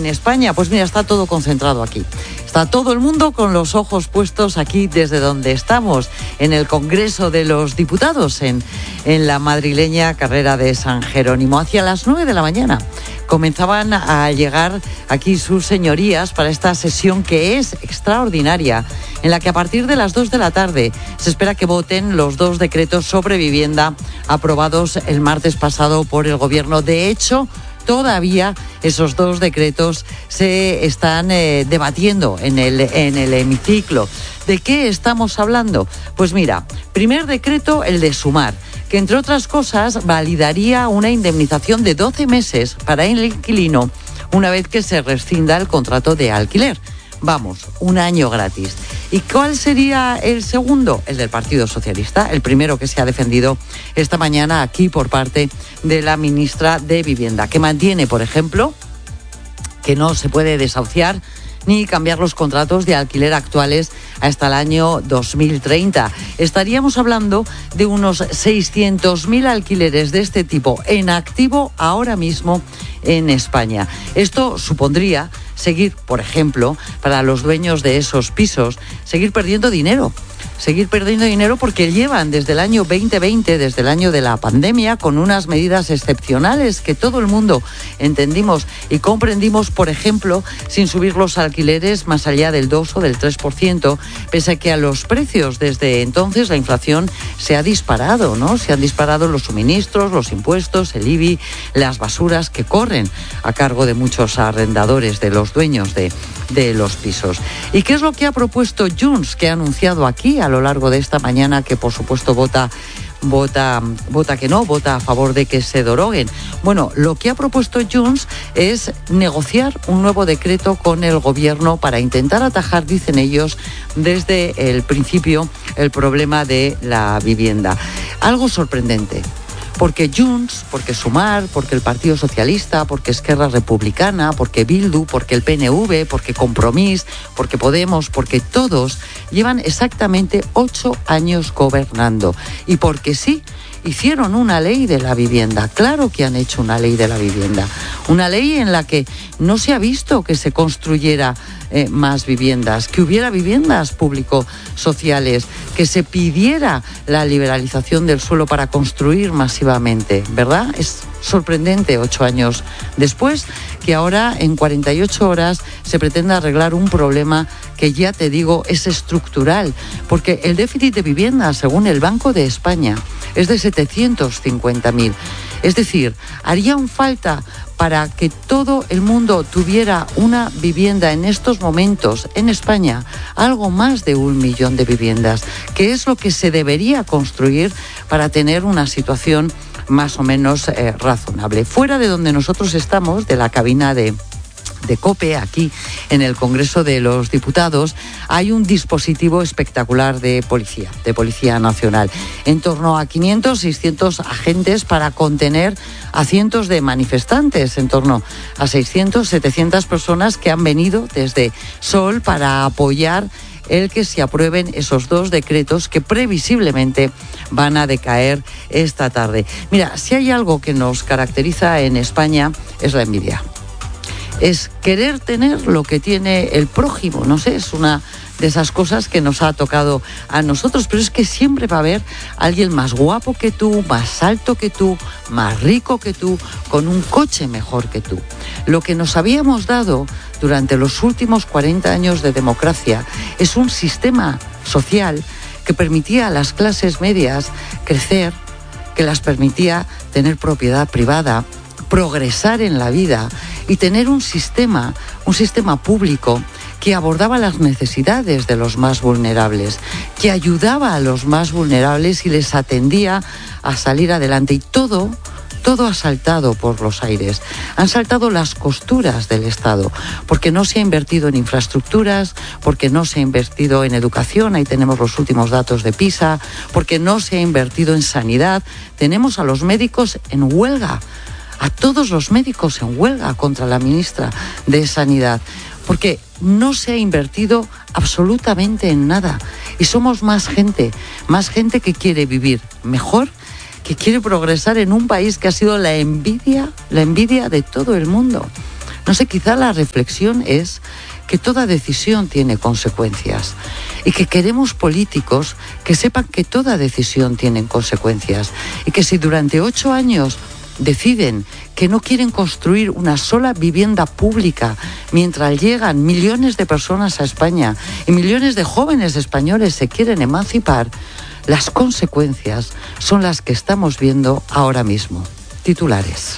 en España? Pues mira, está todo concentrado aquí. Está todo el mundo con los ojos puestos aquí desde donde estamos, en el Congreso de los Diputados, en la madrileña carrera de San Jerónimo. Hacia las 9 de la mañana comenzaban a llegar aquí sus señorías para esta sesión que es extraordinaria, en la que a partir de las 2 de la tarde se espera que voten los 2 decretos sobre vivienda aprobados el martes pasado por el Gobierno. De hecho, todavía esos 2 decretos se están debatiendo en el hemiciclo. ¿De qué estamos hablando? Pues mira, primer decreto, el de Sumar, que entre otras cosas validaría una indemnización de 12 meses para el inquilino una vez que se rescinda el contrato de alquiler. Vamos, 1 año gratis. ¿Y cuál sería el segundo? El del Partido Socialista, el primero que se ha defendido esta mañana aquí por parte de la ministra de Vivienda, que mantiene, por ejemplo, que no se puede desahuciar ni cambiar los contratos de alquiler actuales hasta el año 2030. Estaríamos hablando de unos 600.000 alquileres de este tipo en activo ahora mismo en España. Esto supondría seguir, por ejemplo, para los dueños de esos pisos, seguir perdiendo dinero porque llevan desde el año 2020, desde el año de la pandemia, con unas medidas excepcionales que todo el mundo entendimos y comprendimos, por ejemplo, sin subir los alquileres más allá del 2 o del 3%, pese a que a los precios desde entonces la inflación se ha disparado, ¿no? Se han disparado los suministros, los impuestos, el IBI, las basuras que corren a cargo de muchos arrendadores, de los dueños de los pisos. ¿Y qué es lo que ha propuesto Junts, que ha anunciado aquí a lo largo de esta mañana que por supuesto vota a favor de que se deroguen? Bueno, lo que ha propuesto Junts es negociar un nuevo decreto con el Gobierno para intentar atajar, dicen ellos, desde el principio el problema de la vivienda. Algo sorprendente. Porque Junts, porque Sumar, porque el Partido Socialista, porque Esquerra Republicana, porque Bildu, porque el PNV, porque Compromís, porque Podemos, porque todos llevan exactamente 8 años gobernando. Y porque sí, hicieron una ley de la vivienda. Claro que han hecho una ley de la vivienda. Una ley en la que no se ha visto que se construyera más viviendas, que hubiera viviendas público-sociales, que se pidiera la liberalización del suelo para construir masivamente, ¿verdad? Es sorprendente 8 años después que ahora en 48 horas se pretenda arreglar un problema que ya te digo es estructural, porque el déficit de vivienda, según el Banco de España, es de 750.000. Es decir, harían falta para que todo el mundo tuviera una vivienda en estos momentos en España, algo más de 1 millón de viviendas, que es lo que se debería construir para tener una situación más o menos razonable. Fuera de donde nosotros estamos, de la cabina de COPE, aquí en el Congreso de los Diputados, hay un dispositivo espectacular de Policía Nacional. En torno a 500, 600 agentes para contener a cientos de manifestantes, en torno a 600, 700 personas que han venido desde Sol para apoyar el que se aprueben esos 2 decretos que previsiblemente van a decaer esta tarde. Mira, si hay algo que nos caracteriza en España es la envidia. Es querer tener lo que tiene el prójimo, no sé, es una de esas cosas que nos ha tocado a nosotros, pero es que siempre va a haber alguien más guapo que tú, más alto que tú, más rico que tú, con un coche mejor que tú. Lo que nos habíamos dado durante los últimos 40 años de democracia es un sistema social que permitía a las clases medias crecer, que las permitía tener propiedad privada, progresar en la vida y tener un sistema público que abordaba las necesidades de los más vulnerables, que ayudaba a los más vulnerables y les atendía a salir adelante. Y todo ha saltado por los aires. Han saltado las costuras del Estado, porque no se ha invertido en infraestructuras, porque no se ha invertido en educación, ahí tenemos los últimos datos de PISA, porque no se ha invertido en sanidad. Tenemos a los médicos en huelga, a todos los médicos en huelga contra la ministra de Sanidad, porque no se ha invertido absolutamente en nada. Y somos más gente que quiere vivir mejor, que quiere progresar en un país que ha sido la envidia de todo el mundo. No sé, quizá la reflexión es que toda decisión tiene consecuencias y que queremos políticos que sepan que toda decisión tiene consecuencias y que si durante 8 años deciden que no quieren construir una sola vivienda pública mientras llegan millones de personas a España y millones de jóvenes españoles se quieren emancipar, las consecuencias son las que estamos viendo ahora mismo. Titulares.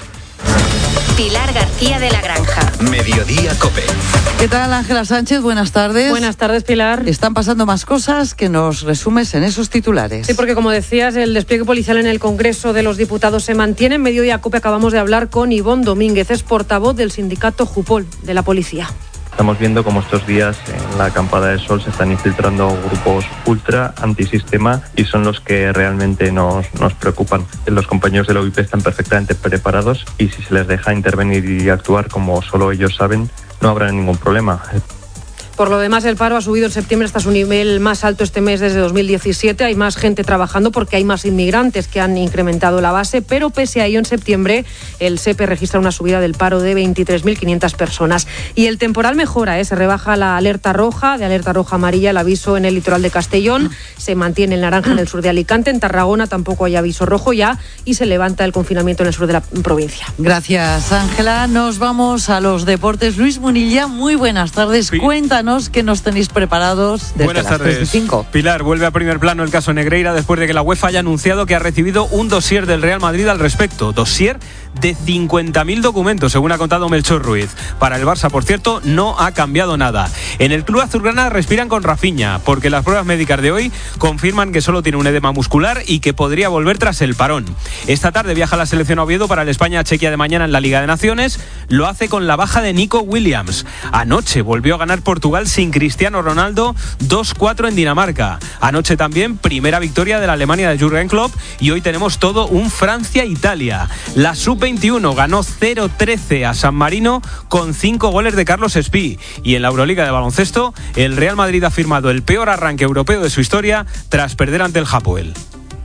Pilar García de la Granja. Mediodía COPE. ¿Qué tal, Ángela Sánchez? Buenas tardes. Buenas tardes, Pilar. Están pasando más cosas que nos resumes en esos titulares. Sí, porque como decías, el despliegue policial en el Congreso de los Diputados se mantiene. En Mediodía COPE acabamos de hablar con Ivonne Domínguez, es portavoz del sindicato Jupol de la policía. Estamos viendo cómo estos días en la acampada del Sol se están infiltrando grupos ultra antisistema y son los que realmente nos preocupan. Los compañeros de la UIP están perfectamente preparados y si se les deja intervenir y actuar como solo ellos saben, no habrá ningún problema. Por lo demás, el paro ha subido en septiembre hasta su nivel más alto este mes desde 2017. Hay más gente trabajando porque hay más inmigrantes que han incrementado la base, pero pese a ello, en septiembre el SEPE registra una subida del paro de 23.500 personas. Y el temporal mejora, se rebaja la alerta roja, de alerta roja amarilla el aviso en el litoral de Castellón, se mantiene el naranja en el sur de Alicante, en Tarragona tampoco hay aviso rojo ya y se levanta el confinamiento en el sur de la provincia. Gracias, Ángela. Nos vamos a los deportes. Luis Munilla, muy buenas tardes. Cuéntanos qué nos tenéis preparados desde Buenas las tardes. 3:05. Pilar, vuelve a primer plano el caso Negreira después de que la UEFA haya anunciado que ha recibido un dossier del Real Madrid al respecto. Dossier de 50.000 documentos, según ha contado Melchor Ruiz. Para el Barça, por cierto, no ha cambiado nada. En el club azulgrana respiran con Rafinha, porque las pruebas médicas de hoy confirman que solo tiene un edema muscular y que podría volver tras el parón. Esta tarde viaja la selección a Oviedo para el España-Chequia de mañana en la Liga de Naciones. Lo hace con la baja de Nico Williams. Anoche volvió a ganar Portugal sin Cristiano Ronaldo, 2-4 en Dinamarca. Anoche también primera victoria de la Alemania de Jürgen Klopp y hoy tenemos todo un Francia-Italia. La Sub-21 ganó 0-13 a San Marino con 5 goles de Carlos Espí. Y en la Euroliga de baloncesto, el Real Madrid ha firmado el peor arranque europeo de su historia tras perder ante el Hapoel.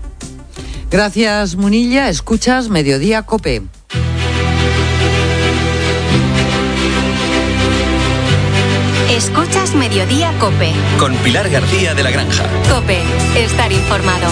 Gracias, Munilla. Escuchas Mediodía COPE. Escuchas Mediodía COPE. Con Pilar García de la Granja. COPE, estar informado.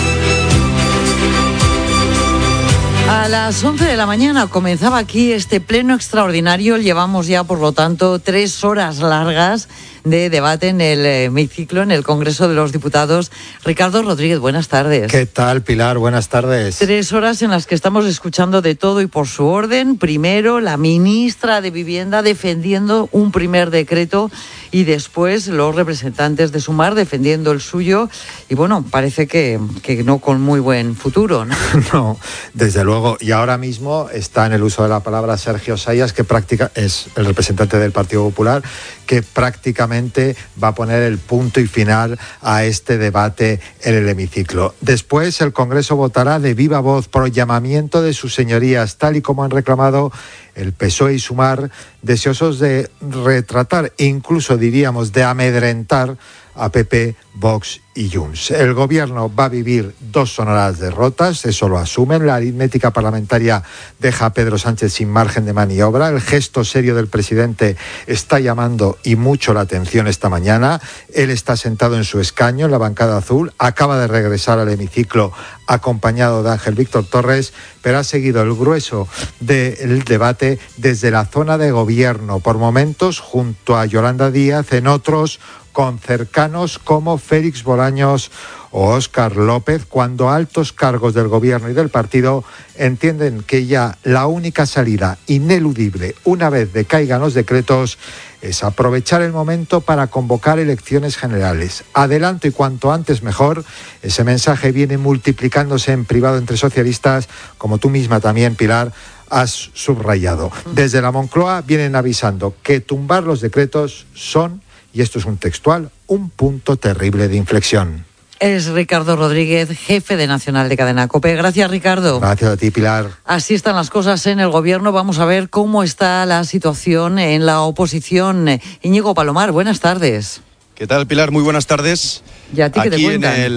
A las 11 de la mañana comenzaba aquí este pleno extraordinario. Llevamos ya, por lo tanto, 3 horas largas de debate en el hemiciclo, en el Congreso de los Diputados. Ricardo Rodríguez, buenas tardes. ¿Qué tal, Pilar? Buenas tardes. 3 horas en las que estamos escuchando de todo y por su orden. Primero, la ministra de Vivienda defendiendo un primer decreto y después los representantes de Sumar defendiendo el suyo. Y bueno, parece que no con muy buen futuro, ¿no? No, desde luego. Y ahora mismo está en el uso de la palabra Sergio Sayas, que es el representante del Partido Popular, que prácticamente va a poner el punto y final a este debate en el hemiciclo. Después el Congreso votará de viva voz por llamamiento de sus señorías, tal y como han reclamado el PSOE y Sumar, deseosos de retratar, incluso diríamos de amedrentar a PP, Vox y Junts. El gobierno va a vivir 2 sonoras derrotas, eso lo asumen. La aritmética parlamentaria deja a Pedro Sánchez sin margen de maniobra. El gesto serio del presidente está llamando y mucho la atención esta mañana. Él está sentado en su escaño en la bancada azul, acaba de regresar al hemiciclo acompañado de Ángel Víctor Torres, pero ha seguido el grueso del debate desde la zona de gobierno, por momentos junto a Yolanda Díaz, en otros con cercanos como Félix Bolaños o Óscar López, cuando altos cargos del gobierno y del partido entienden que ya la única salida ineludible, una vez decaigan los decretos, es aprovechar el momento para convocar elecciones generales. Adelanto y cuanto antes mejor. Ese mensaje viene multiplicándose en privado entre socialistas, como tú misma también, Pilar, has subrayado. Desde la Moncloa vienen avisando que tumbar los decretos son, y esto es un textual, un punto terrible de inflexión. Es Ricardo Rodríguez, jefe de Nacional de Cadena COPE. Gracias, Ricardo. Gracias a ti, Pilar. Así están las cosas en el gobierno. Vamos a ver cómo está la situación en la oposición. Íñigo Palomar, buenas tardes. ¿Qué tal, Pilar? Muy buenas tardes. ¿Y a ti qué te cuentan?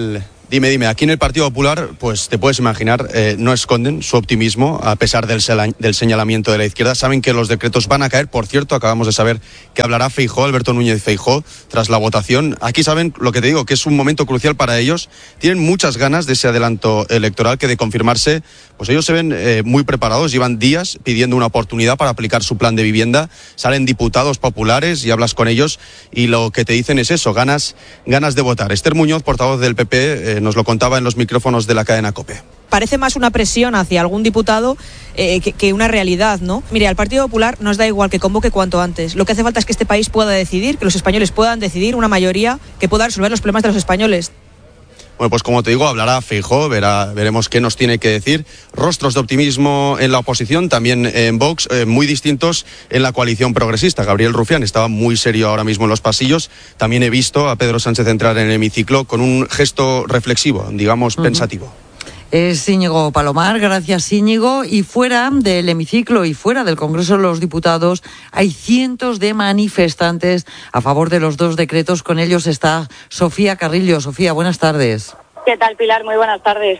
Dime, aquí en el Partido Popular, pues te puedes imaginar, no esconden su optimismo a pesar del señalamiento de la izquierda. Saben que los decretos van a caer. Por cierto, acabamos de saber que hablará Feijóo, Alberto Núñez Feijóo, tras la votación. Aquí saben lo que te digo, que es un momento crucial para ellos. Tienen muchas ganas de ese adelanto electoral, que de confirmarse, pues ellos se ven muy preparados. Llevan días pidiendo una oportunidad para aplicar su plan de vivienda. Salen diputados populares y hablas con ellos y lo que te dicen es eso, ganas de votar. Esther Muñoz, portavoz del PP, nos lo contaba en los micrófonos de la cadena COPE. Parece más una presión hacia algún diputado que una realidad, ¿no? Mire, al Partido Popular nos da igual que convoque cuanto antes. Lo que hace falta es que este país pueda decidir, que los españoles puedan decidir, una mayoría que pueda resolver los problemas de los españoles. Bueno, pues como te digo, hablará Feijóo, veremos qué nos tiene que decir. Rostros de optimismo en la oposición, también en Vox, muy distintos en la coalición progresista. Gabriel Rufián estaba muy serio ahora mismo en los pasillos. También he visto a Pedro Sánchez entrar en el hemiciclo con un gesto reflexivo, digamos, pensativo. Es Íñigo Palomar, gracias Íñigo. Y fuera del hemiciclo y fuera del Congreso de los Diputados hay cientos de manifestantes a favor de los 2 decretos. Con ellos está Sofía Carrillo. Sofía, buenas tardes. ¿Qué tal, Pilar? Muy buenas tardes.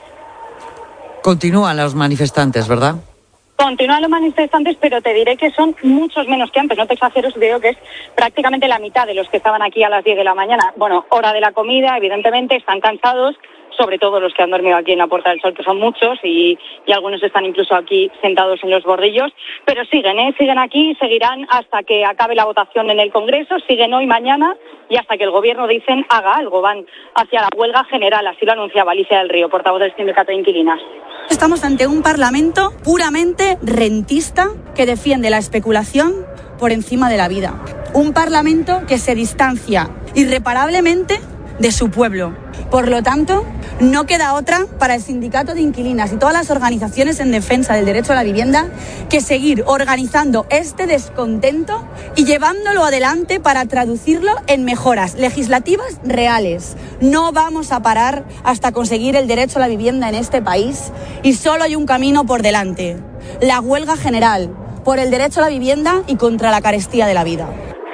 Continúan los manifestantes, ¿verdad? Continúan los manifestantes, pero te diré que son muchos menos que antes. No te exagero si te digo que es prácticamente la mitad de los que estaban aquí a las 10 de la mañana. Bueno, hora de la comida, evidentemente, están cansados, sobre todo los que han dormido aquí en la Puerta del Sol, que son muchos, y algunos están incluso aquí sentados en los bordillos, pero siguen aquí, seguirán hasta que acabe la votación en el Congreso, siguen hoy, mañana, y hasta que el Gobierno, dicen, haga algo. Van hacia la huelga general, así lo anunciaba Alicia del Río, portavoz del Sindicato de Inquilinas. Estamos ante un Parlamento puramente rentista que defiende la especulación por encima de la vida. Un Parlamento que se distancia irreparablemente de su pueblo. Por lo tanto, no queda otra para el Sindicato de Inquilinas y todas las organizaciones en defensa del derecho a la vivienda que seguir organizando este descontento y llevándolo adelante para traducirlo en mejoras legislativas reales. No vamos a parar hasta conseguir el derecho a la vivienda en este país y solo hay un camino por delante: la huelga general por el derecho a la vivienda y contra la carestía de la vida.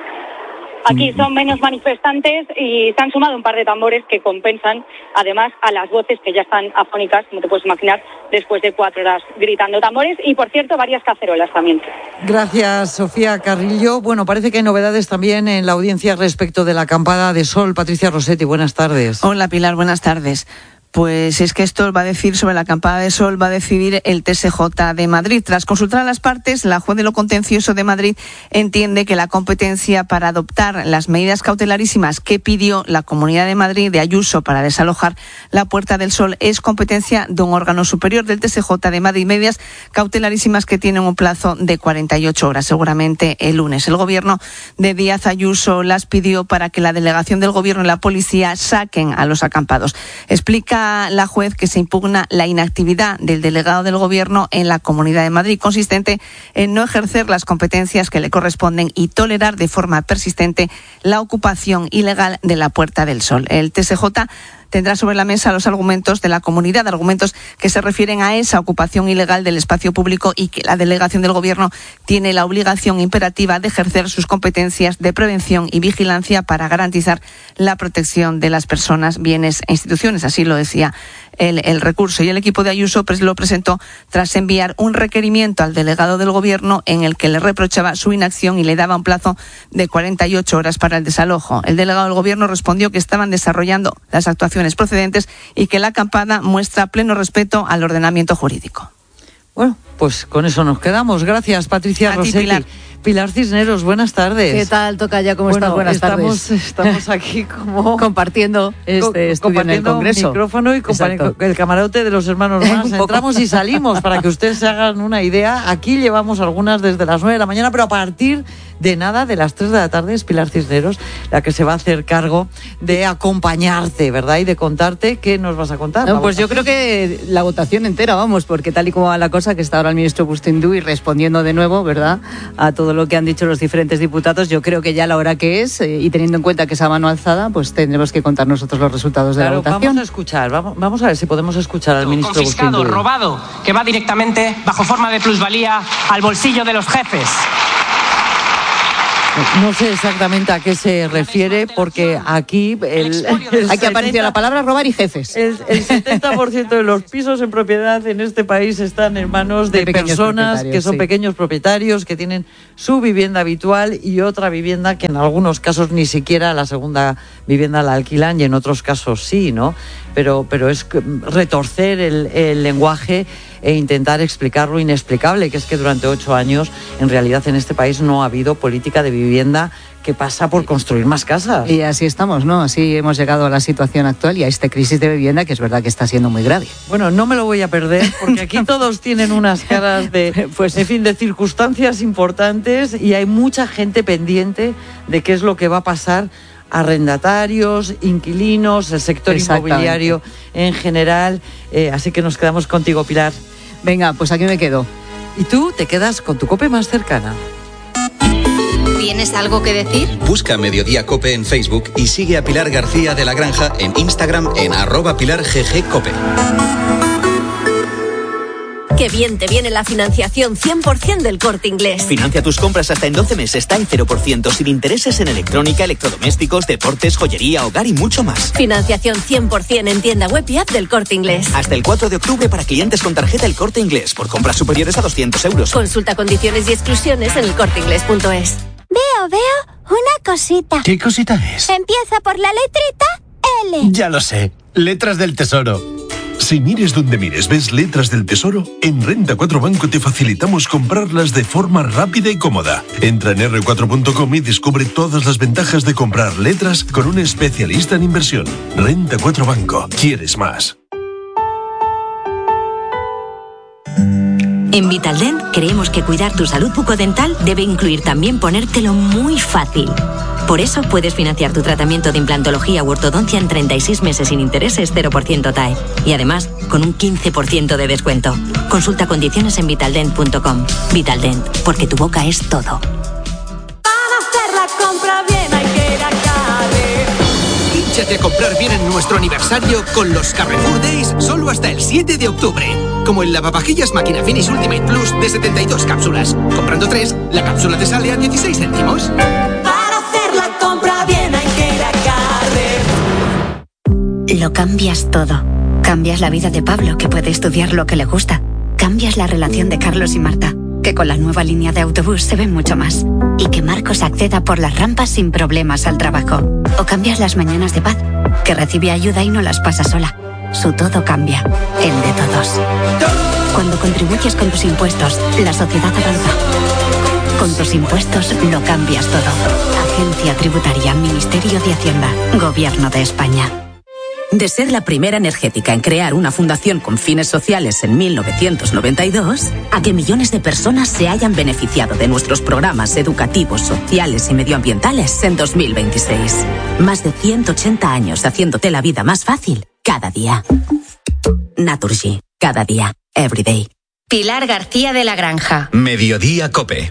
Aquí son menos manifestantes y se han sumado un par de tambores que compensan, además, a las voces que ya están afónicas, como te puedes imaginar, después de 4 horas gritando tambores y, por cierto, varias cacerolas también. Gracias, Sofía Carrillo. Bueno, parece que hay novedades también en la audiencia respecto de la acampada de Sol. Patricia Rossetti, buenas tardes. Hola, Pilar, buenas tardes. Pues es que esto va a decir sobre la acampada de Sol, va a decidir el TSJ de Madrid. Tras consultar a las partes, la juez de lo contencioso de Madrid entiende que la competencia para adoptar las medidas cautelarísimas que pidió la Comunidad de Madrid de Ayuso para desalojar la Puerta del Sol es competencia de un órgano superior del TSJ de Madrid. Medidas cautelarísimas que tienen un plazo de 48 horas, seguramente el lunes. El gobierno de Díaz Ayuso las pidió para que la delegación del gobierno y la policía saquen a los acampados. Explica la juez que se impugna la inactividad del delegado del Gobierno en la Comunidad de Madrid, consistente en no ejercer las competencias que le corresponden y tolerar de forma persistente la ocupación ilegal de la Puerta del Sol. El TSJ tendrá sobre la mesa los argumentos de la comunidad, argumentos que se refieren a esa ocupación ilegal del espacio público y que la delegación del Gobierno tiene la obligación imperativa de ejercer sus competencias de prevención y vigilancia para garantizar la protección de las personas, bienes e instituciones. Así lo decía el recurso. Y el equipo de Ayuso lo presentó tras enviar un requerimiento al delegado del Gobierno en el que le reprochaba su inacción y le daba un plazo de 48 horas para el desalojo. El delegado del Gobierno respondió que estaban desarrollando las actuaciones procedentes y que la acampada muestra pleno respeto al ordenamiento jurídico. Bueno, pues con eso nos quedamos. Gracias, Patricia Rossetti. Pilar Cisneros, buenas tardes. ¿Qué tal, Tocaya? ¿Cómo estás? Buenas tardes. Estamos aquí como compartiendo este estudio en el Congreso. Micrófono y el camarote de los hermanos más. Entramos y salimos para que ustedes se hagan una idea. Aquí llevamos algunas desde las 9 de la mañana, pero a partir de nada, de las 3 de la tarde, es Pilar Cisneros la que se va a hacer cargo de acompañarte, ¿verdad? Y de contarte qué nos vas a contar. No, pues yo creo que la votación entera, vamos, porque tal y como va la cosa, que está ahora el ministro Bustinduy respondiendo de nuevo, ¿verdad?, a todo lo que han dicho los diferentes diputados. Yo creo que ya la hora que es, y teniendo en cuenta que esa mano alzada, pues tendremos que contar nosotros los resultados de la votación. Vamos a escuchar, vamos a ver si podemos escuchar al ministro Bustinduy. Confiscado, robado, que va directamente, bajo forma de plusvalía, al bolsillo de los jefes. No sé exactamente a qué se refiere, porque aquí hay que aparecer la palabra robar y jefes. El 70% de los pisos en propiedad en este país están en manos de personas que son pequeños propietarios, que tienen su vivienda habitual y otra vivienda que en algunos casos ni siquiera la segunda vivienda la alquilan y en otros casos sí, ¿no? Pero es retorcer el lenguaje e intentar explicar lo inexplicable, que es que durante 8 años en realidad en este país no ha habido política de vivienda que pasa por construir más casas. Y así estamos, ¿no? Así hemos llegado a la situación actual y a esta crisis de vivienda que es verdad que está siendo muy grave. Bueno, no me lo voy a perder porque aquí todos tienen unas caras de, en fin, de circunstancias importantes y hay mucha gente pendiente de qué es lo que va a pasar. Arrendatarios, inquilinos, el sector inmobiliario en general. Así que nos quedamos contigo, Pilar. Venga, pues aquí me quedo. Y tú te quedas con tu COPE más cercana. ¿Tienes algo que decir? Busca Mediodía Cope en Facebook y sigue a Pilar García de la Granja en Instagram en @PilarGGCope. Qué bien te viene la financiación 100% del Corte Inglés. Financia tus compras hasta en 12 meses, está en 0%, sin intereses en electrónica, electrodomésticos, deportes, joyería, hogar y mucho más. Financiación 100% en tienda web y app del Corte Inglés. Hasta el 4 de octubre para clientes con tarjeta El Corte Inglés, por compras superiores a 200 euros. Consulta condiciones y exclusiones en elcorteinglés.es. Veo una cosita. ¿Qué cosita es? Empieza por la letrita L. Ya lo sé, letras del tesoro. Si mires donde mires ves letras del tesoro, en Renta 4 Banco te facilitamos comprarlas de forma rápida y cómoda. Entra en r4.com y descubre todas las ventajas de comprar letras con un especialista en inversión. Renta 4 Banco. ¿Quieres más? En Vitaldent creemos que cuidar tu salud bucodental debe incluir también ponértelo muy fácil. Por eso puedes financiar tu tratamiento de implantología u ortodoncia en 36 meses sin intereses 0% TAE. Y además, con un 15% de descuento. Consulta condiciones en vitaldent.com. Vitaldent, porque tu boca es todo. Para hacer la compra bien hay que ir a Carre. Hínchate a comprar bien en nuestro aniversario con los Carrefour Days solo hasta el 7 de octubre. Como el lavavajillas Máquina Finish Ultimate Plus de 72 cápsulas. Comprando 3, la cápsula te sale a 16 céntimos. La compra bien hay que ir a Carre. Lo cambias todo. Cambias la vida de Pablo, que puede estudiar lo que le gusta. Cambias la relación de Carlos y Marta, que con la nueva línea de autobús se ve mucho más. Y que Marcos acceda por las rampas sin problemas al trabajo. O cambias las mañanas de Paz, que recibe ayuda y no las pasa sola. Su todo cambia. El de todos. Cuando contribuyes con tus impuestos, la sociedad avanza. Con tus impuestos lo cambias todo. Agencia Tributaria, Ministerio de Hacienda, Gobierno de España. De ser la primera energética en crear una fundación con fines sociales en 1992, a que millones de personas se hayan beneficiado de nuestros programas educativos, sociales y medioambientales en 2026. Más de 180 años haciéndote la vida más fácil cada día. Naturgy, cada día, every day. Pilar García de la Granja. Mediodía Cope.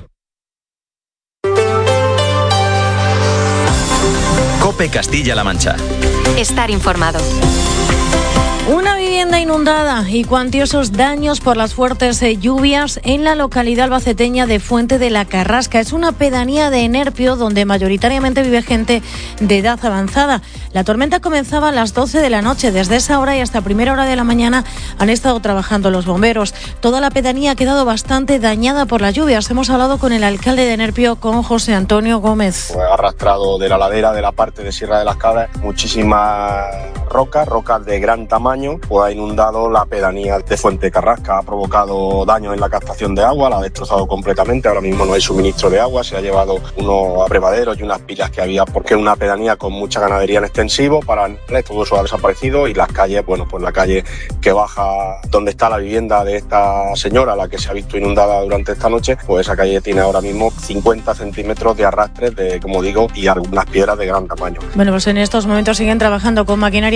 Cope Castilla-La Mancha. Estar informado. Una vivienda inundada y cuantiosos daños por las fuertes lluvias en la localidad albaceteña de Fuente de la Carrasca. Es una pedanía de Enerpio donde mayoritariamente vive gente de edad avanzada. La tormenta comenzaba a las 12 de la noche. Desde esa hora y hasta primera hora de la mañana han estado trabajando los bomberos. Toda la pedanía ha quedado bastante dañada por las lluvias. Hemos hablado con el alcalde de Enerpio, con José Antonio Gómez. Arrastrado de la ladera de la parte de Sierra de las Cabras muchísimas rocas de gran tamaño, pues ha inundado la pedanía de Fuente Carrasca, ha provocado daños en la captación de agua, la ha destrozado completamente. Ahora mismo no hay suministro de agua, se ha llevado unos abrevaderos y unas pilas que había, porque es una pedanía con mucha ganadería en extensivo. Para todo eso ha desaparecido y las calles, bueno, pues la calle que baja donde está la vivienda de esta señora, la que se ha visto inundada durante esta noche, pues esa calle tiene ahora mismo 50 centímetros de arrastre, como digo, y algunas piedras de gran tamaño. Bueno, pues en estos momentos siguen trabajando con maquinaria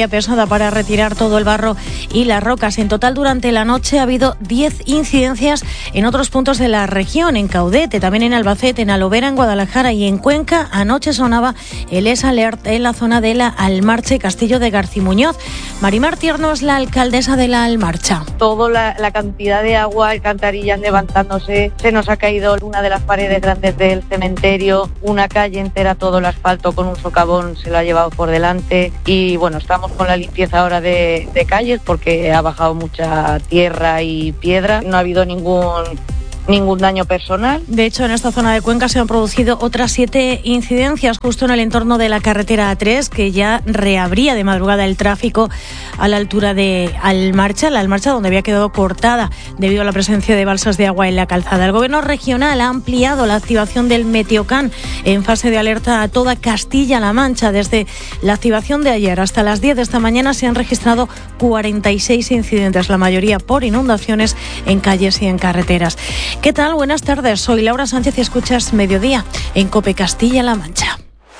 maquinaria pesada para retirar todo el barro y las rocas. En total, durante la noche ha habido 10 incidencias en otros puntos de la región, en Caudete, también en Albacete, en Alovera, en Guadalajara y en Cuenca. Anoche sonaba el ES-Alert en la zona de la Almarcha y Castillo de Garcimuñoz. Marimar Tierno es la alcaldesa de la Almarcha. Toda la cantidad de agua, alcantarillas levantándose, se nos ha caído una de las paredes grandes del cementerio, una calle entera, todo el asfalto con un socavón se lo ha llevado por delante y bueno, estamos con la limpieza ahora de calles porque ha bajado mucha tierra y piedra, no ha habido ningún daño personal. De hecho, en esta zona de Cuenca se han producido otras 7 incidencias justo en el entorno de la carretera A3, que ya reabría de madrugada el tráfico a la altura de Almarcha, la Almarcha donde había quedado cortada debido a la presencia de balsas de agua en la calzada. El gobierno regional ha ampliado la activación del Meteocán en fase de alerta a toda Castilla-La Mancha. Desde la activación de ayer hasta las 10 de esta mañana se han registrado 46 incidentes, la mayoría por inundaciones en calles y en carreteras. ¿Qué tal? Buenas tardes. Soy Laura Sánchez y escuchas Mediodía en COPE Castilla-La Mancha.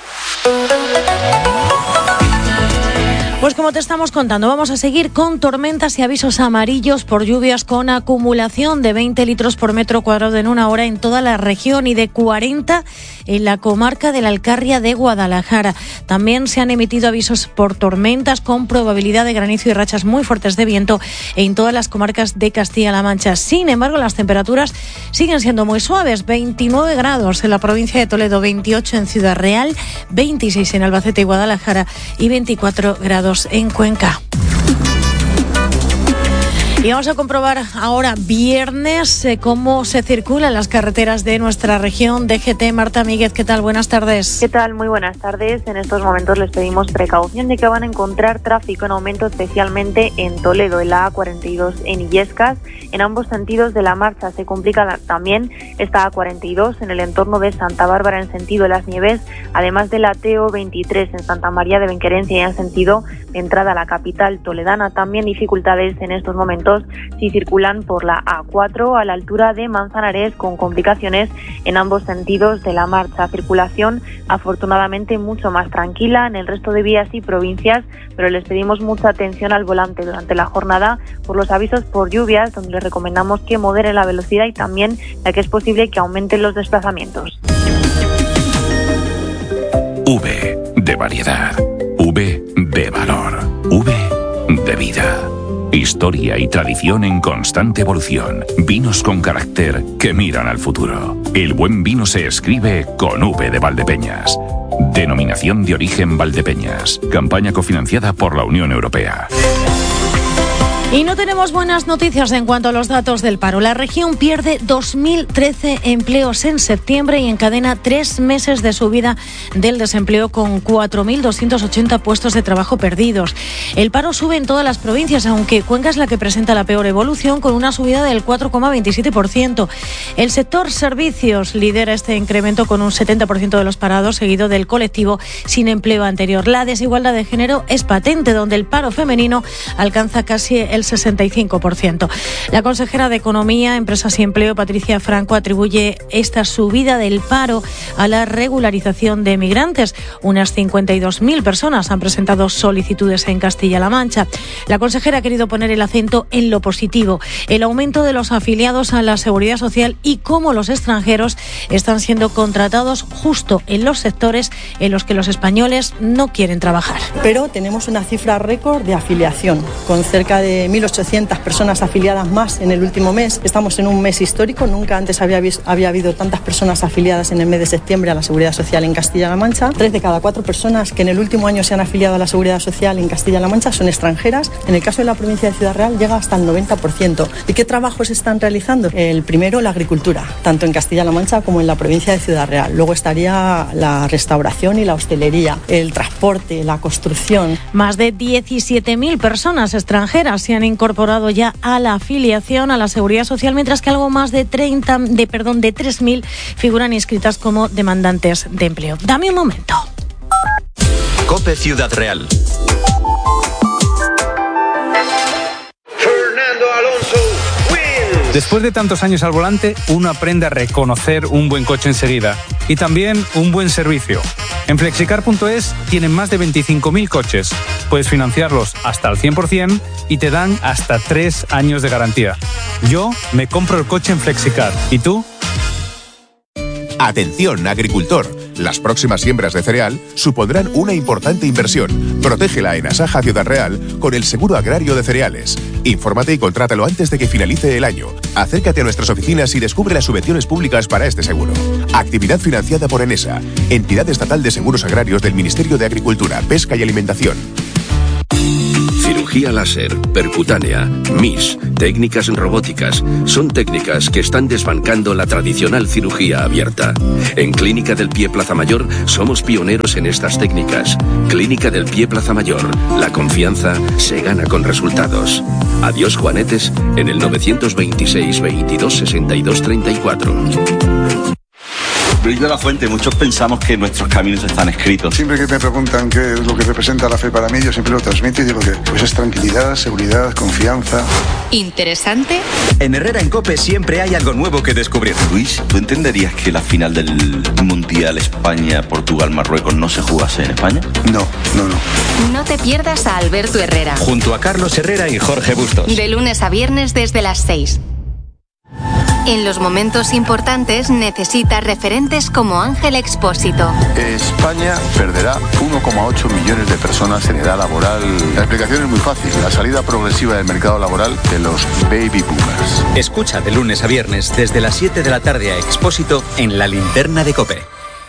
Pues como te estamos contando, vamos a seguir con tormentas y avisos amarillos por lluvias con acumulación de 20 litros por metro cuadrado en una hora en toda la región y de 40 en la comarca de la Alcarria de Guadalajara. También se han emitido avisos por tormentas con probabilidad de granizo y rachas muy fuertes de viento en todas las comarcas de Castilla-La Mancha. Sin embargo, las temperaturas siguen siendo muy suaves. 29 grados en la provincia de Toledo, 28 en Ciudad Real, 26 en Albacete y Guadalajara y 24 grados en Cuenca. Y vamos a comprobar ahora viernes cómo se circula en las carreteras de nuestra región. DGT, Marta Míguez, ¿qué tal? Buenas tardes. ¿Qué tal? Muy buenas tardes. En estos momentos les pedimos precaución de que van a encontrar tráfico en aumento, especialmente en Toledo, en la A42 en Illescas. En ambos sentidos de la marcha se complica también esta A42 en el entorno de Santa Bárbara en sentido de Las Nieves, además de la TO23 en Santa María de Benquerencia y en sentido de entrada a la capital toledana. También dificultades en estos momentos si circulan por la A4 a la altura de Manzanares, con complicaciones en ambos sentidos de la marcha. Circulación afortunadamente mucho más tranquila en el resto de vías y provincias, pero les pedimos mucha atención al volante durante la jornada por los avisos por lluvias, donde les recomendamos que moderen la velocidad y también la que es posible que aumenten los desplazamientos. V de variedad, V de valor, V de vida. Historia y tradición en constante evolución. Vinos con carácter que miran al futuro. El buen vino se escribe con V de Valdepeñas. Denominación de origen Valdepeñas. Campaña cofinanciada por la Unión Europea. Y no tenemos buenas noticias en cuanto a los datos del paro. La región pierde 2.013 empleos en septiembre y encadena 3 meses de subida del desempleo con 4.280 puestos de trabajo perdidos. El paro sube en todas las provincias, aunque Cuenca es la que presenta la peor evolución, con una subida del 4,27%. El sector servicios lidera este incremento con un 70% de los parados, seguido del colectivo sin empleo anterior. La desigualdad de género es patente, donde el paro femenino alcanza casi el 65%. La consejera de Economía, Empresas y Empleo, Patricia Franco, atribuye esta subida del paro a la regularización de migrantes. Unas 52.000 personas han presentado solicitudes en Castilla-La Mancha. La consejera ha querido poner el acento en lo positivo, el aumento de los afiliados a la Seguridad Social y cómo los extranjeros están siendo contratados justo en los sectores en los que los españoles no quieren trabajar. Pero tenemos una cifra récord de afiliación, con cerca de 1.800 personas afiliadas más en el último mes. Estamos en un mes histórico, nunca antes había habido tantas personas afiliadas en el mes de septiembre a la Seguridad Social en Castilla-La Mancha. 3 de cada 4 personas que en el último año se han afiliado a la Seguridad Social en Castilla-La Mancha son extranjeras. En el caso de la provincia de Ciudad Real llega hasta el 90%. ¿Y qué trabajos están realizando? El primero, la agricultura, tanto en Castilla-La Mancha como en la provincia de Ciudad Real. Luego estaría la restauración y la hostelería, el transporte, la construcción. Más de 17.000 personas extranjeras se han incorporado ya a la afiliación a la Seguridad Social, mientras que algo más de 3.000 figuran inscritas como demandantes de empleo. Dame un momento. COPE Ciudad Real. Después de tantos años al volante, uno aprende a reconocer un buen coche enseguida y también un buen servicio. En flexicar.es tienen más de 25.000 coches, puedes financiarlos hasta el 100% y te dan hasta 3 años de garantía. Yo me compro el coche en Flexicar. ¿Y tú? Atención, agricultor. Las próximas siembras de cereal supondrán una importante inversión. Protégela en Asaja Ciudad Real con el seguro agrario de cereales. Infórmate y contrátalo antes de que finalice el año. Acércate a nuestras oficinas y descubre las subvenciones públicas para este seguro. Actividad financiada por Enesa, entidad estatal de seguros agrarios del Ministerio de Agricultura, Pesca y Alimentación. Cirugía láser, percutánea, MIS, técnicas robóticas, son técnicas que están desbancando la tradicional cirugía abierta. En Clínica del Pie Plaza Mayor somos pioneros en estas técnicas. Clínica del Pie Plaza Mayor, la confianza se gana con resultados. Adiós Juanetes en el 926 22 62 34. Luis de la Fuente, muchos pensamos que nuestros caminos están escritos. Siempre que me preguntan qué es lo que representa la fe para mí, yo siempre lo transmito y digo que pues es tranquilidad, seguridad, confianza. ¿Interesante? En Herrera en COPE siempre hay algo nuevo que descubrir. Luis, ¿tú entenderías que la final del Mundial España-Portugal-Marruecos no se jugase en España? No. No te pierdas a Alberto Herrera. Junto a Carlos Herrera y Jorge Bustos. De lunes a viernes desde las 6. En los momentos importantes necesitas referentes como Ángel Expósito. España perderá 1,8 millones de personas en edad laboral. La explicación es muy fácil, la salida progresiva del mercado laboral de los baby boomers. Escucha de lunes a viernes desde las 7 de la tarde a Expósito en La Linterna de COPE.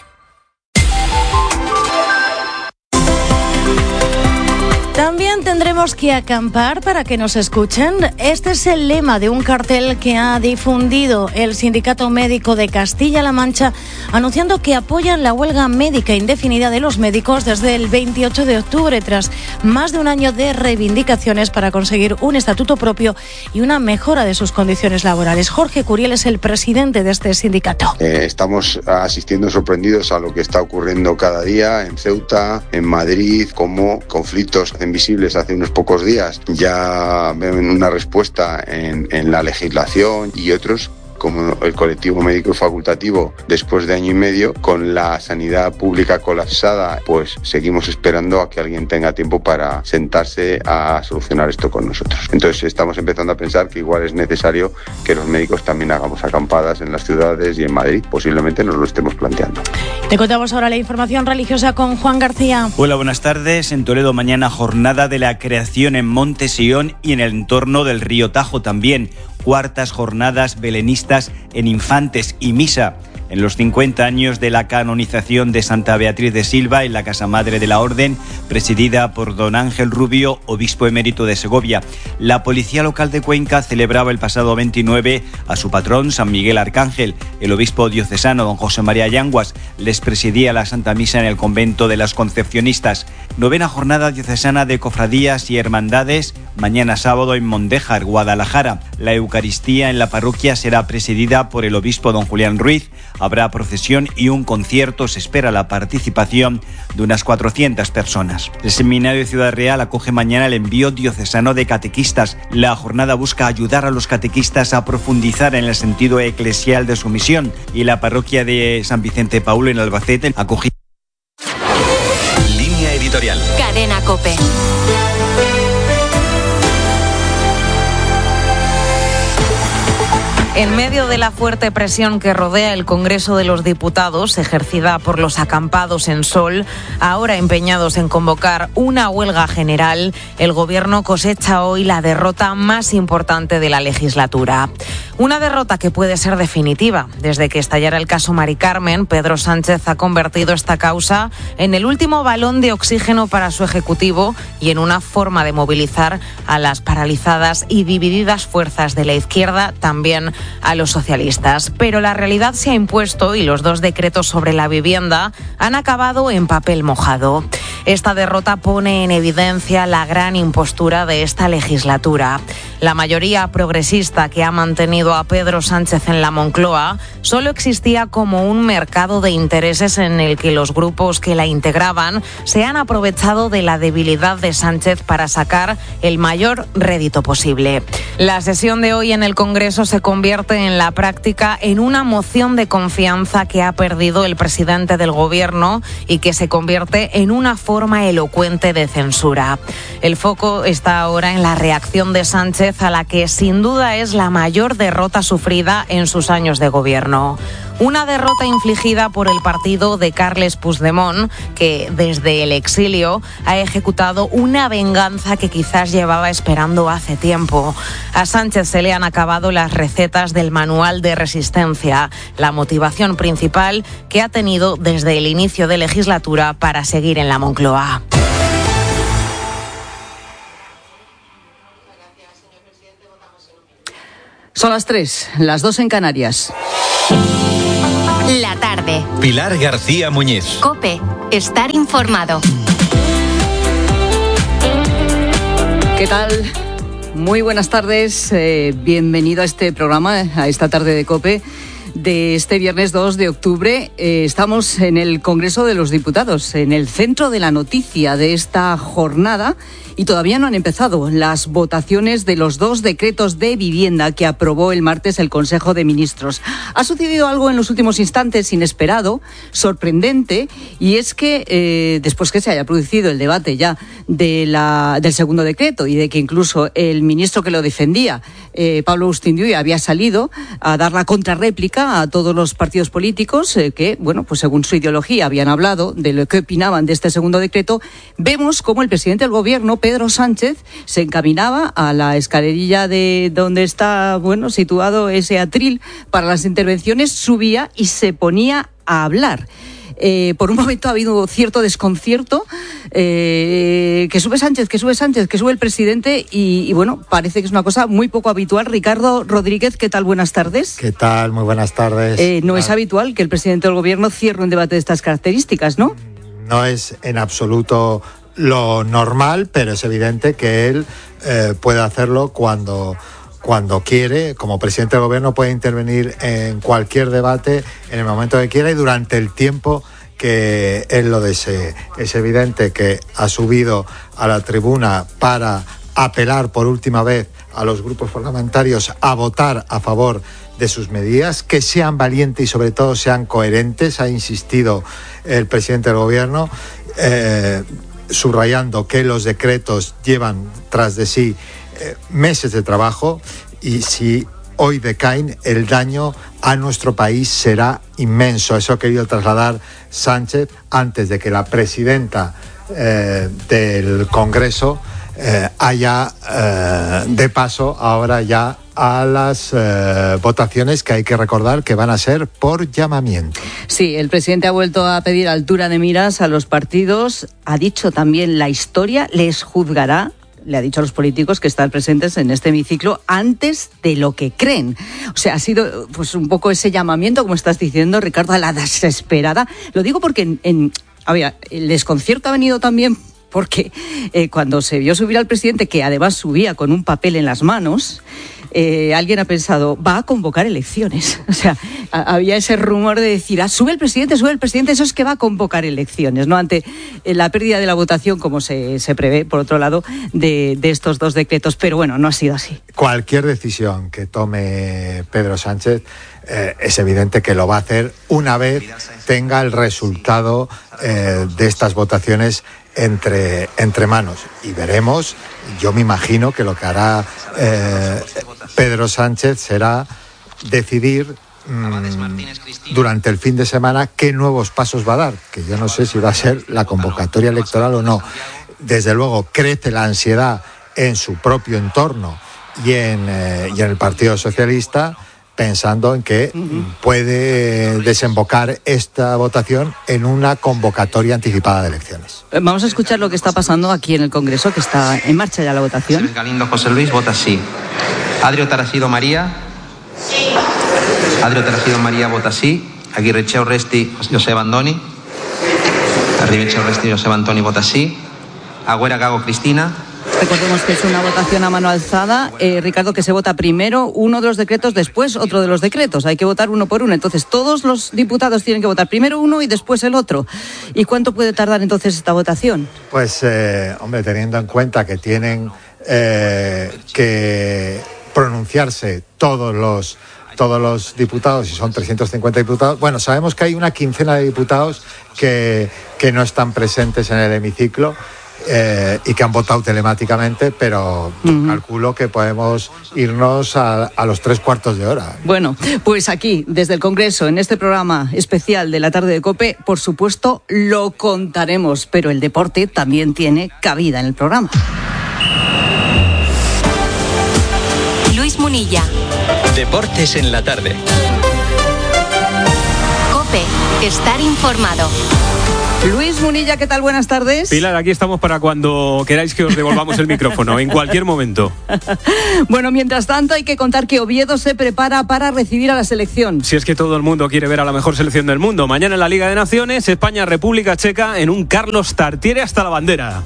También tendremos que acampar para que nos escuchen. Este es el lema de un cartel que ha difundido el Sindicato Médico de Castilla-La Mancha, anunciando que apoyan la huelga médica indefinida de los médicos desde el 28 de octubre, tras más de un año de reivindicaciones para conseguir un estatuto propio y una mejora de sus condiciones laborales. Jorge Curiel es el presidente de este sindicato. Estamos asistiendo sorprendidos a lo que está ocurriendo cada día en Ceuta, en Madrid, como conflictos invisibles hace unos pocos días ya ven una respuesta en la legislación, y otros como el colectivo médico y facultativo, después de año y medio, con la sanidad pública colapsada, pues seguimos esperando a que alguien tenga tiempo para sentarse a solucionar esto con nosotros. Entonces estamos empezando a pensar que igual es necesario que los médicos también hagamos acampadas en las ciudades y en Madrid. Posiblemente nos lo estemos planteando. Te contamos ahora la información religiosa con Juan García. Hola, buenas tardes. En Toledo mañana jornada de la creación en Monte Sion y en el entorno del río Tajo también. Cuartas jornadas belenistas en Infantes y misa en los 50 años de la canonización de Santa Beatriz de Silva en la Casa Madre de la Orden, presidida por don Ángel Rubio, obispo emérito de Segovia. La Policía Local de Cuenca celebraba el pasado 29 a su patrón, San Miguel Arcángel. El obispo diocesano, don José María Yanguas, les presidía la Santa Misa en el convento de las Concepcionistas. Novena jornada diocesana de cofradías y hermandades, mañana sábado en Mondéjar, Guadalajara. La Eucaristía en la parroquia será presidida por el obispo don Julián Ruiz. Habrá procesión y un concierto. Se espera la participación de unas 400 personas. El Seminario de Ciudad Real acoge mañana el envío diocesano de catequistas. La jornada busca ayudar a los catequistas a profundizar en el sentido eclesial de su misión, y la parroquia de San Vicente Paulo en Albacete acoge. Línea editorial. Cadena COPE. En medio de la fuerte presión que rodea el Congreso de los Diputados, ejercida por los acampados en Sol, ahora empeñados en convocar una huelga general, el Gobierno cosecha hoy la derrota más importante de la legislatura. Una derrota que puede ser definitiva. Desde que estallara el caso Mari Carmen, Pedro Sánchez ha convertido esta causa en el último balón de oxígeno para su Ejecutivo y en una forma de movilizar a las paralizadas y divididas fuerzas de la izquierda, también a los socialistas. Pero la realidad se ha impuesto y los dos decretos sobre la vivienda han acabado en papel mojado. Esta derrota pone en evidencia la gran impostura de esta legislatura. La mayoría progresista que ha mantenido a Pedro Sánchez en la Moncloa solo existía como un mercado de intereses en el que los grupos que la integraban se han aprovechado de la debilidad de Sánchez para sacar el mayor rédito posible. La sesión de hoy en el Congreso se convierte en la práctica en una moción de confianza que ha perdido el presidente del Gobierno y que se convierte en una forma elocuente de censura. El foco está ahora en la reacción de Sánchez a la que sin duda es la mayor derrota sufrida en sus años de gobierno. Una derrota infligida por el partido de Carles Puigdemont, que desde el exilio ha ejecutado una venganza que quizás llevaba esperando hace tiempo. A Sánchez se le han acabado las recetas del manual de resistencia, la motivación principal que ha tenido desde el inicio de legislatura para seguir en la Moncloa. Son las 3, las 2 en Canarias. La tarde. Pilar García Muñiz. COPE. Estar informado. ¿Qué tal? Muy buenas tardes. Bienvenido a este programa, a esta tarde de COPE de este viernes 2 de octubre. Estamos en el Congreso de los Diputados, en el centro de la noticia de esta jornada. Y todavía no han empezado las votaciones de los 2 decretos de vivienda que aprobó el martes el Consejo de Ministros. Ha sucedido algo en los últimos instantes inesperado, sorprendente, y es que después que se haya producido el debate ya del segundo decreto y de que incluso el ministro que lo defendía, Pablo Ustindiui, había salido a dar la contrarréplica a todos los partidos políticos que, bueno, pues según su ideología habían hablado de lo que opinaban de este segundo decreto, vemos cómo el presidente del Gobierno, Pedro Sánchez, se encaminaba a la escalerilla de donde está, bueno, situado ese atril para las intervenciones, subía y se ponía a hablar. Por un momento ha habido cierto desconcierto, que sube Sánchez, que sube el presidente y bueno, parece que es una cosa muy poco habitual. Ricardo Rodríguez, ¿qué tal? Buenas tardes. ¿Qué tal? Muy buenas tardes. No es habitual que el presidente del Gobierno cierre un debate de estas características, ¿no? No es en absoluto lo normal, pero es evidente que él puede hacerlo cuando quiere. Como presidente del Gobierno puede intervenir en cualquier debate en el momento que quiera y durante el tiempo que él lo desee. Es evidente que ha subido a la tribuna para apelar por última vez a los grupos parlamentarios a votar a favor de sus medidas, que sean valientes y sobre todo sean coherentes, ha insistido el presidente del Gobierno, subrayando que los decretos llevan tras de sí meses de trabajo y si hoy decaen, el daño a nuestro país será inmenso. Eso ha querido trasladar Sánchez antes de que la presidenta del Congreso haya de paso ahora ya a las votaciones que hay que recordar que van a ser por llamamiento. Sí, el presidente ha vuelto a pedir altura de miras a los partidos. Ha dicho también la historia les juzgará. Le ha dicho a los políticos que están presentes en este hemiciclo antes de lo que creen. O sea, ha sido pues un poco ese llamamiento, como estás diciendo, Ricardo, a la desesperada. Lo digo porque el desconcierto ha venido también porque cuando se vio subir al presidente, que además subía con un papel en las manos, alguien ha pensado, va a convocar elecciones. O sea, había ese rumor de decir, sube el presidente, eso es que va a convocar elecciones, ¿no? Ante la pérdida de la votación, como se prevé, por otro lado, de estos 2 decretos. Pero bueno, no ha sido así. Cualquier decisión que tome Pedro Sánchez es evidente que lo va a hacer una vez tenga el resultado de estas votaciones entre manos, y veremos. Yo me imagino que lo que hará Pedro Sánchez será decidir durante el fin de semana qué nuevos pasos va a dar, que yo no sé si va a ser la convocatoria electoral o no. Desde luego crece la ansiedad en su propio entorno y en el Partido Socialista, pensando en que puede desembocar esta votación en una convocatoria anticipada de elecciones. Vamos a escuchar lo que está pasando aquí en el Congreso, que está en marcha ya la votación. Galindo José Luis vota sí. Adrio Tarasido María. Sí. Adrio Tarasido María vota sí. Aguirrechea Urresti Joseba Andoni. Arribechea Urresti Joseba Antoni vota sí. Agüera Gago Cristina. Recordemos que es una votación a mano alzada. Ricardo, que se vota primero uno de los decretos, después otro de los decretos. Hay que votar uno por uno. Entonces, todos los diputados tienen que votar primero uno y después el otro. ¿Y cuánto puede tardar entonces esta votación? Pues, hombre, teniendo en cuenta que tienen que pronunciarse todos los diputados, y son 350 diputados. Bueno, sabemos que hay una quincena de diputados que no están presentes en el hemiciclo y que han votado telemáticamente, pero calculo que podemos irnos a los 3/4 de hora. Bueno, pues aquí, desde el Congreso, en este programa especial de la tarde de COPE, por supuesto, lo contaremos, pero el deporte también tiene cabida en el programa. Luis Munilla. Deportes en la tarde. COPE, estar informado. Luis Munilla, ¿qué tal? Buenas tardes. Pilar, aquí estamos para cuando queráis que os devolvamos el micrófono, en cualquier momento. Bueno, mientras tanto hay que contar que Oviedo se prepara para recibir a la selección. Si es que todo el mundo quiere ver a la mejor selección del mundo. Mañana en la Liga de Naciones, España-República Checa en un Carlos Tartiere hasta la bandera.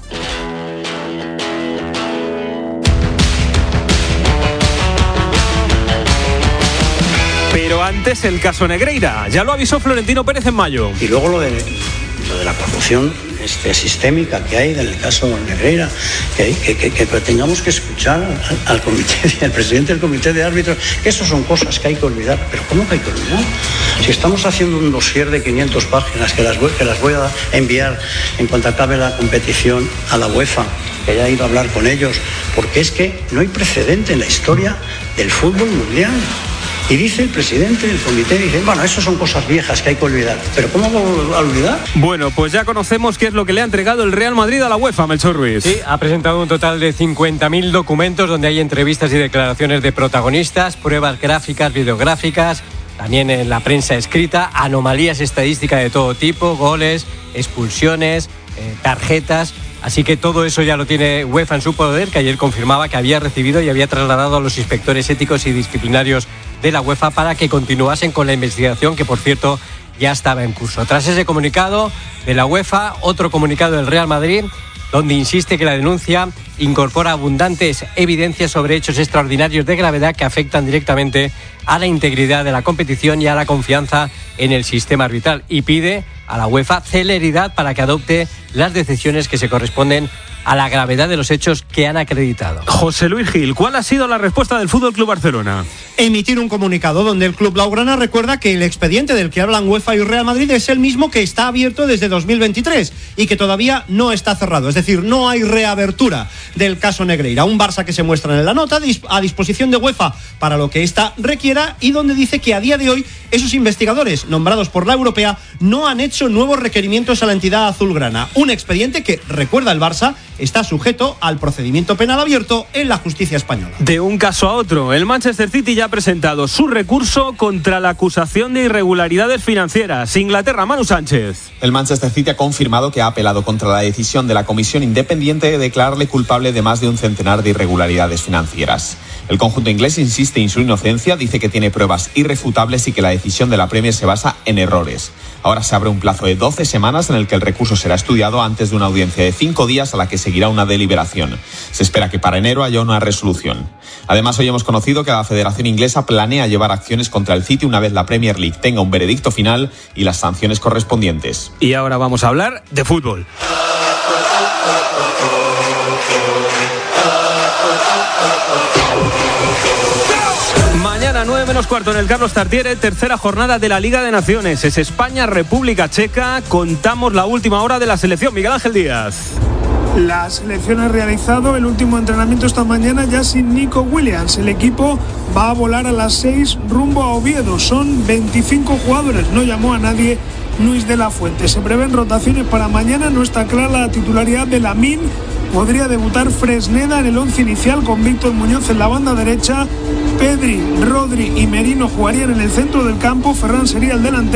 Pero antes el caso Negreira. Ya lo avisó Florentino Pérez en mayo. Y luego lo de la corrupción sistémica que hay en el caso Negreira, que tengamos que escuchar al presidente del comité de árbitros, que eso son cosas que hay que olvidar. Pero ¿cómo que hay que olvidar? Si estamos haciendo un dossier de 500 páginas que las voy a enviar en cuanto acabe la competición a la UEFA, que ya he ido a hablar con ellos, porque es que no hay precedente en la historia del fútbol mundial. Y dice el presidente del comité, dice, bueno, eso son cosas viejas que hay que olvidar. ¿Pero cómo a olvidar? Bueno, pues ya conocemos qué es lo que le ha entregado el Real Madrid a la UEFA, Melchor Ruiz. Sí, ha presentado un total de 50.000 documentos donde hay entrevistas y declaraciones de protagonistas, pruebas gráficas, videográficas, también en la prensa escrita, anomalías estadísticas de todo tipo, goles, expulsiones, tarjetas. Así que todo eso ya lo tiene UEFA en su poder, que ayer confirmaba que había recibido y había trasladado a los inspectores éticos y disciplinarios de la UEFA para que continuasen con la investigación, que por cierto ya estaba en curso. Tras ese comunicado de la UEFA, otro comunicado del Real Madrid, donde insiste que la denuncia incorpora abundantes evidencias sobre hechos extraordinarios de gravedad que afectan directamente a la integridad de la competición y a la confianza en el sistema arbitral, y pide a la UEFA celeridad para que adopte las decisiones que se corresponden a la gravedad de los hechos que han acreditado. José Luis Gil, ¿cuál ha sido la respuesta del FC Barcelona? Emitir un comunicado donde el club blaugrana recuerda que el expediente del que hablan UEFA y Real Madrid es el mismo que está abierto desde 2023 y que todavía no está cerrado, es decir, no hay reabertura del caso Negreira. Un Barça que se muestra en la nota a disposición de UEFA para lo que ésta requiera, y donde dice que a día de hoy esos investigadores nombrados por la Europea no han hecho nuevos requerimientos a la entidad azulgrana. Un expediente que, recuerda el Barça, está sujeto al procedimiento penal abierto en la justicia española. De un caso a otro, el Manchester City ya ha presentado su recurso contra la acusación de irregularidades financieras. Inglaterra, Manu Sánchez. El Manchester City ha confirmado que ha apelado contra la decisión de la comisión independiente de declararle culpable de más de un centenar de irregularidades financieras. El conjunto inglés insiste en su inocencia, dice que tiene pruebas irrefutables y que la decisión de la Premier se basa en errores. Ahora se abre un plazo de 12 semanas en el que el recurso será estudiado antes de una audiencia de 5 días a la que seguirá una deliberación. Se espera que para enero haya una resolución. Además, hoy hemos conocido que la Federación Inglesa planea llevar acciones contra el City una vez la Premier League tenga un veredicto final y las sanciones correspondientes. Y ahora vamos a hablar de fútbol. Mañana 9:45 en el Carlos Tartiere, tercera jornada de la Liga de Naciones. Es España-República Checa. Contamos la última hora de la selección. Miguel Ángel Díaz. La selección ha realizado el último entrenamiento esta mañana ya sin Nico Williams. El equipo va a volar a las 6 rumbo a Oviedo. Son 25 jugadores. No llamó a nadie Luis de la Fuente. Se prevén rotaciones para mañana. No está clara la titularidad de Lamine. Podría debutar Fresneda en el 11 inicial con Víctor Muñoz en la banda derecha. Pedri, Rodri y Merino jugarían en el centro del campo. Ferran sería el delantero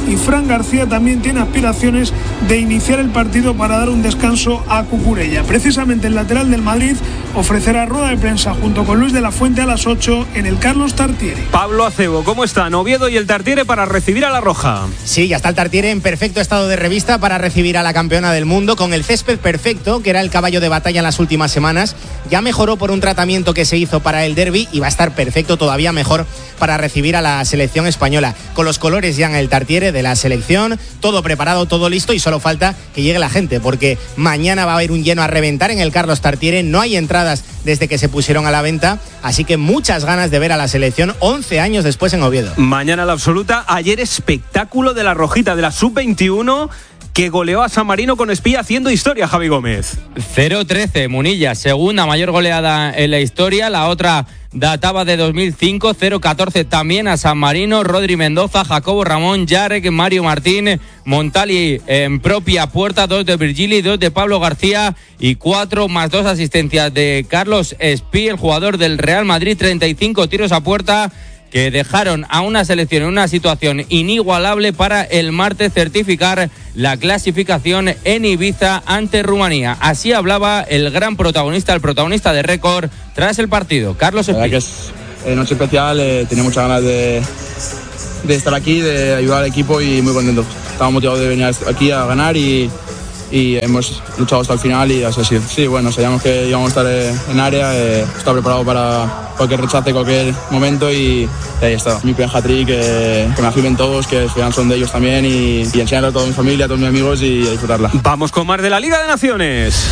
y Fran García también tiene aspiraciones de iniciar el partido para dar un descanso a Cucurella. Precisamente el lateral del Madrid ofrecerá rueda de prensa junto con Luis de la Fuente a las 8 en el Carlos Tartiere. Pablo Acebo, ¿cómo están Oviedo y el Tartiere para recibir a la Roja? Sí, ya está el Tartiere en perfecto estado de revista para recibir a la campeona del mundo, con el césped perfecto, que era el caballo de batalla en las últimas semanas. Ya mejoró por un tratamiento que se hizo para el derbi y va a estar perfecto, todavía mejor, para recibir a la selección española. Con los colores ya en el Tartiere de la selección, todo preparado, todo listo, y solo falta que llegue la gente, porque mañana va a haber un lleno a reventar en el Carlos Tartiere. No hay entradas desde que se pusieron a la venta, así que muchas ganas de ver a la selección 11 años después en Oviedo. Mañana la absoluta. Ayer espectáculo de la Rojita, de la Sub-21, que goleó a San Marino con Espía, haciendo historia, Javi Gómez. 0-13, Munilla, segunda mayor goleada en la historia. La otra databa de 2005, 0-14 también a San Marino. Rodri Mendoza, Jacobo Ramón, Yarek, Mario Martín, Montali en propia puerta, 2 de Virgili, 2 de Pablo García y 4 más 2 asistencias de Carlos Espí, el jugador del Real Madrid. 35 tiros a puerta que dejaron a una selección en una situación inigualable para el martes certificar la clasificación en Ibiza ante Rumanía. Así hablaba el gran protagonista, el protagonista de récord tras el partido, Carlos Espí. La verdad que es noche especial, tenía muchas ganas de estar aquí, de ayudar al equipo y muy contento. Estamos motivados de venir aquí a ganar y hemos luchado hasta el final y así ha sido. Sí, bueno, sabíamos que íbamos a estar en área, estaba preparado para cualquier rechace, cualquier momento y ahí está. Mi primer hat-trick, que me afirmen todos, que al final son de ellos también y enseñarlo a toda mi familia, a todos mis amigos y a disfrutarla. Vamos con más de la Liga de Naciones.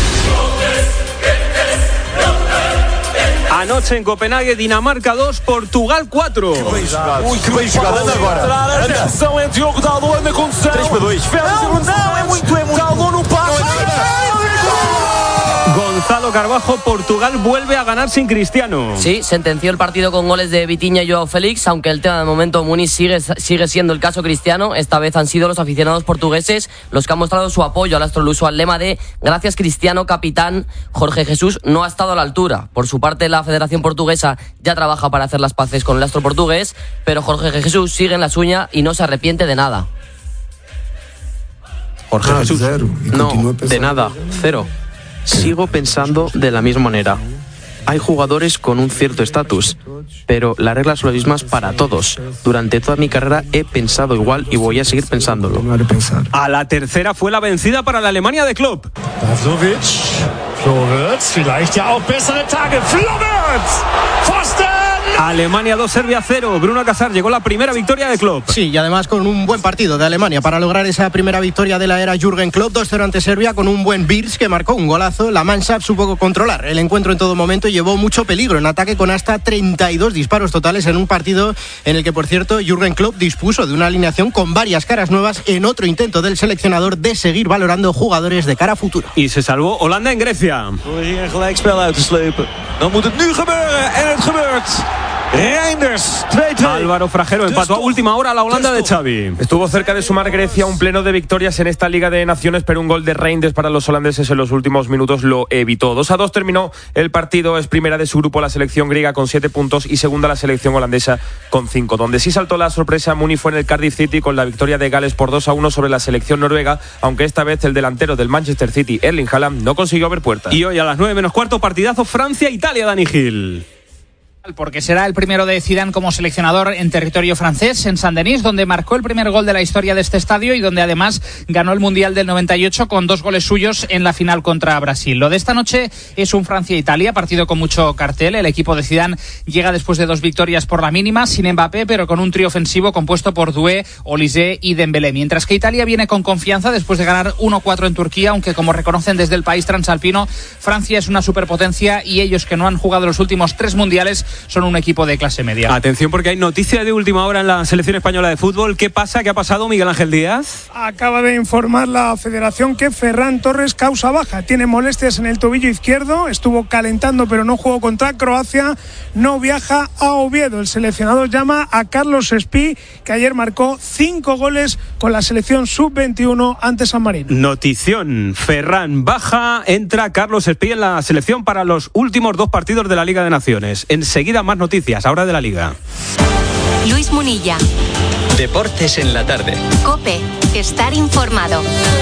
Anoche en Copenhague, Dinamarca 2, Portugal 4. Ui, que bem jogado. Anda agora. Anda. Atenção, é Diogo Dalot na condução. 3-2. Não, é muito. Dalot no passe. Gonzalo Carbajo, Portugal vuelve a ganar sin Cristiano. Sí, sentenció el partido con goles de Vitinha y Joao Félix, aunque el tema de momento Muniz sigue siendo el caso Cristiano. Esta vez han sido los aficionados portugueses los que han mostrado su apoyo al astro luso al lema de "Gracias Cristiano, capitán". Jorge Jesús no ha estado a la altura. Por su parte, la Federación Portuguesa ya trabaja para hacer las paces con el astro portugués, pero Jorge Jesús sigue en la suya y no se arrepiente de nada. Jorge Jesús. No, de nada, cero. Sigo pensando de la misma manera. Hay jugadores con un cierto estatus, pero las reglas son las mismas para todos. Durante toda mi carrera he pensado igual y voy a seguir pensándolo. A la tercera fue la vencida para la Alemania de Klopp. Florian, vielleicht ja auch bessere Tage. Florian! Pfosten! Alemania 2, Serbia 0. Bruno Casar, llegó la primera victoria de Klopp. Sí, y además con un buen partido de Alemania para lograr esa primera victoria de la era Jürgen Klopp. 2-0 ante Serbia con un buen Wirtz que marcó un golazo. La Mannschaft supo controlar el encuentro en todo momento y llevó mucho peligro en ataque con hasta 32 disparos totales en un partido en el que, por cierto, Jürgen Klopp dispuso de una alineación con varias caras nuevas en otro intento del seleccionador de seguir valorando jugadores de cara a futuro. Y se salvó Holanda en Grecia. Een gelijkspel uit te slepen. Dan moet het nu gebeuren en het gebeurt. Reinders, 2-2. Álvaro Fragero empató a última hora a la Holanda de Xavi. Estuvo cerca de sumar Grecia un pleno de victorias en esta Liga de Naciones, pero un gol de Reinders para los holandeses en los últimos minutos lo evitó. 2-2 terminó el partido. Es primera de su grupo la selección griega con 7 puntos y segunda la selección holandesa con 5. Donde sí saltó la sorpresa Muni fue en el Cardiff City con la victoria de Gales por 2-1 sobre la selección noruega, aunque esta vez el delantero del Manchester City, Erling Haaland, no consiguió ver puerta. Y hoy a las 9:15, partidazo Francia-Italia, Dani Gil. Porque será el primero de Zidane como seleccionador en territorio francés, en Saint-Denis, donde marcó el primer gol de la historia de este estadio y donde además ganó el Mundial del 98 con 2 goles suyos en la final contra Brasil. Lo de esta noche es un Francia-Italia, partido con mucho cartel. El equipo de Zidane llega después de 2 victorias por la mínima, sin Mbappé, pero con un trío ofensivo compuesto por Doué, Olise y Dembélé. Mientras que Italia viene con confianza después de ganar 1-4 en Turquía, aunque como reconocen desde el país transalpino, Francia es una superpotencia y ellos, que no han jugado los últimos 3 mundiales, son un equipo de clase media. Atención, porque hay noticia de última hora en la selección española de fútbol. ¿Qué pasa? ¿Qué ha pasado, Miguel Ángel Díaz? Acaba de informar la federación que Ferran Torres causa baja. Tiene molestias en el tobillo izquierdo, estuvo calentando pero no jugó contra Croacia, no viaja a Oviedo. El seleccionador llama a Carlos Espí, que ayer marcó 5 goles con la selección sub-21 ante San Marino. Notición, Ferran baja, entra Carlos Espí en la selección para los últimos 2 partidos de la Liga de Naciones. Enseguida más noticias, ahora de la Liga. Luis Munilla. Deportes en la tarde. COPE. Estar informado.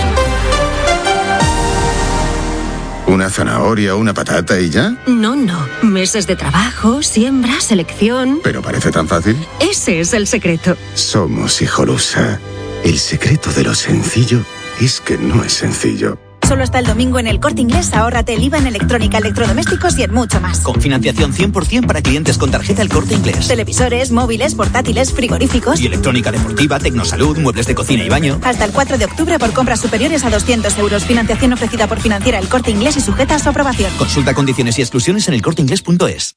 ¿Una zanahoria, una patata y ya? No. Meses de trabajo, siembra, selección. ¿Pero parece tan fácil? Ese es el secreto. Somos Hijolusa. El secreto de lo sencillo es que no es sencillo. Solo hasta el domingo en El Corte Inglés, ahórrate el IVA en electrónica, electrodomésticos y en mucho más. Con financiación 100% para clientes con tarjeta El Corte Inglés. Televisores, móviles, portátiles, frigoríficos. Y electrónica deportiva, tecnosalud, muebles de cocina y baño. Hasta el 4 de octubre por compras superiores a 200 euros. Financiación ofrecida por Financiera El Corte Inglés y sujeta a su aprobación. Consulta condiciones y exclusiones en elcorteinglés.es.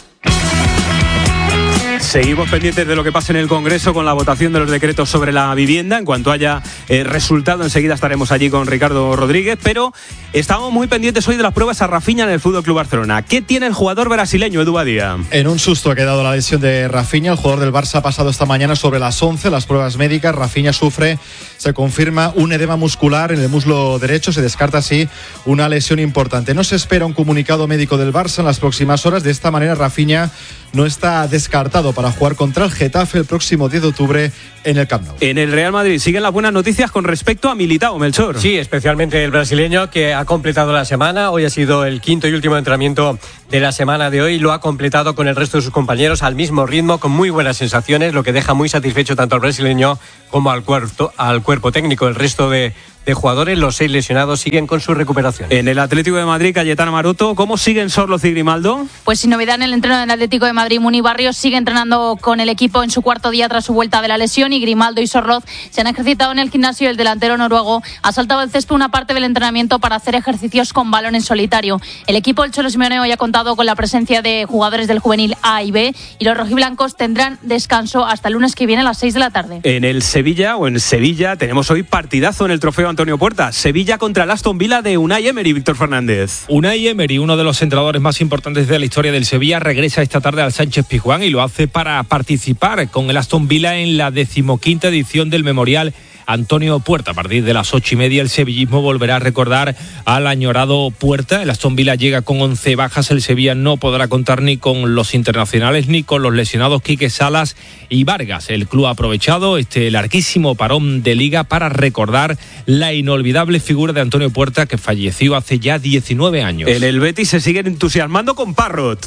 Seguimos pendientes de lo que pase en el Congreso con la votación de los decretos sobre la vivienda. En cuanto haya resultado, enseguida estaremos allí con Ricardo Rodríguez. Pero estamos muy pendientes hoy de las pruebas a Rafinha en el FC Barcelona. ¿Qué tiene el jugador brasileño, Edu Badía? En un susto ha quedado la lesión de Rafinha. El jugador del Barça ha pasado esta mañana sobre las 11 las pruebas médicas. Rafinha sufre, se confirma, un edema muscular en el muslo derecho. Se descarta así una lesión importante. No se espera un comunicado médico del Barça en las próximas horas. De esta manera, Rafinha no está descartado para jugar contra el Getafe el próximo 10 de octubre en el Camp Nou. En el Real Madrid siguen las buenas noticias con respecto a Militao, Melchor. Sí, especialmente el brasileño, que ha completado la semana. Hoy ha sido el quinto y último entrenamiento de la semana de hoy. Lo ha completado con el resto de sus compañeros al mismo ritmo, con muy buenas sensaciones, lo que deja muy satisfecho tanto al brasileño como al cuerpo técnico. El resto de jugadores, los 6 lesionados, siguen con su recuperación. En el Atlético de Madrid, Cayetana Maroto, ¿cómo siguen Sorloz y Grimaldo? Pues sin novedad en el entreno del Atlético de Madrid, Muni Barrios sigue entrenando con el equipo en su cuarto día tras su vuelta de la lesión, y Grimaldo y Sorloz se han ejercitado en el gimnasio. El delantero noruego ha saltado el césped una parte del entrenamiento para hacer ejercicios con balón en solitario. El equipo del Cholo Simeone hoy ha contado con la presencia de jugadores del juvenil A y B, y los rojiblancos tendrán descanso hasta el lunes que viene a las 6 de la tarde. En Sevilla tenemos hoy partidazo en el trofeo Antonio Puerta. Sevilla contra el Aston Villa de Unai Emery, Víctor Fernández. Unai Emery, uno de los entrenadores más importantes de la historia del Sevilla, regresa esta tarde al Sánchez Pizjuán y lo hace para participar con el Aston Villa en la 15ª edición del Memorial Antonio Puerta. A partir de las 8:30 el sevillismo volverá a recordar al añorado Puerta. El Aston Villa llega con 11 bajas. El Sevilla no podrá contar ni con los internacionales ni con los lesionados Quique Salas y Vargas. El club ha aprovechado este larguísimo parón de liga para recordar la inolvidable figura de Antonio Puerta, que falleció hace ya 19 años. En el Betis se siguen entusiasmando con Parrot.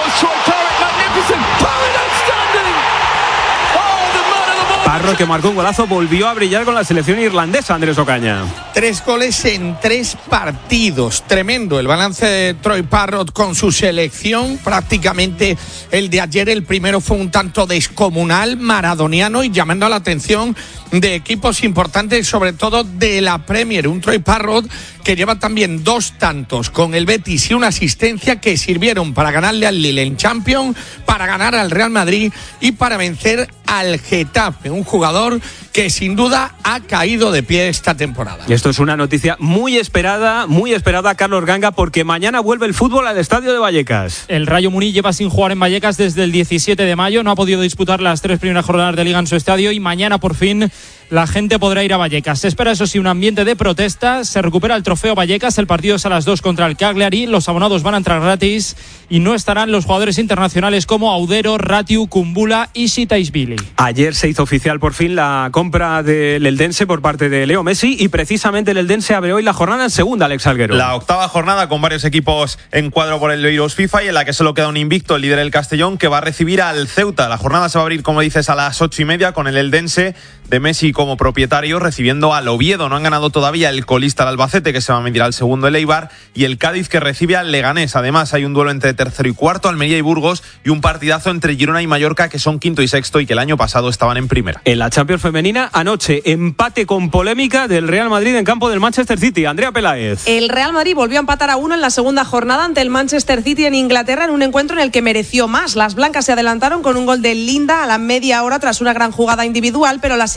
Parrot, que marcó un golazo, volvió a brillar con la selección irlandesa, Andrés Ocaña. 3 goles en 3 partidos. Tremendo el balance de Troy Parrot con su selección. Prácticamente el de ayer, el primero fue un tanto descomunal, maradoniano, y llamando a la atención de equipos importantes, sobre todo de la Premier. Un Troy Parrot que lleva también 2 tantos con el Betis y una asistencia que sirvieron para ganarle al Lille en Champions, para ganar al Real Madrid y para vencer al Getafe. Un jugador que sin duda ha caído de pie esta temporada. Y esto es una noticia muy esperada, Carlos Ganga, porque mañana vuelve el fútbol al Estadio de Vallecas. El Rayo Muni lleva sin jugar en Vallecas desde el 17 de mayo, no ha podido disputar las 3 primeras jornadas de Liga en su estadio, y mañana por fin la gente podrá ir a Vallecas. Se espera, eso sí, un ambiente de protesta. Se recupera el trofeo Vallecas. El partido es a las 2 contra el Cagliari. Los abonados van a entrar gratis y no estarán los jugadores internacionales como Audero, Ratiu, Kumbula y Sitaisvili. Ayer se hizo oficial por fin la compra del Eldense por parte de Leo Messi, y precisamente el Eldense abre hoy la jornada en segunda, Alex Alguero. La 8ª jornada con varios equipos en cuadro por el Euros FIFA, y en la que solo queda un invicto, el líder, el Castellón, que va a recibir al Ceuta. La jornada se va a abrir, como dices, a las 8:30 con el Eldense de Messi como propietario recibiendo al Oviedo. No han ganado todavía el colista, el Albacete, que se va a medir al segundo, el Eibar, y el Cádiz, que recibe al Leganés. Además hay un duelo entre tercero y cuarto, Almería y Burgos, y un partidazo entre Girona y Mallorca, que son quinto y sexto y que el año pasado estaban en primera. En la Champions femenina, anoche, empate con polémica del Real Madrid en campo del Manchester City. Andrea Peláez. El Real Madrid volvió a empatar a 1 en la segunda jornada ante el Manchester City en Inglaterra, en un encuentro en el que mereció más. Las blancas se adelantaron con un gol de Linda a la media hora tras una gran jugada individual, pero la siguiente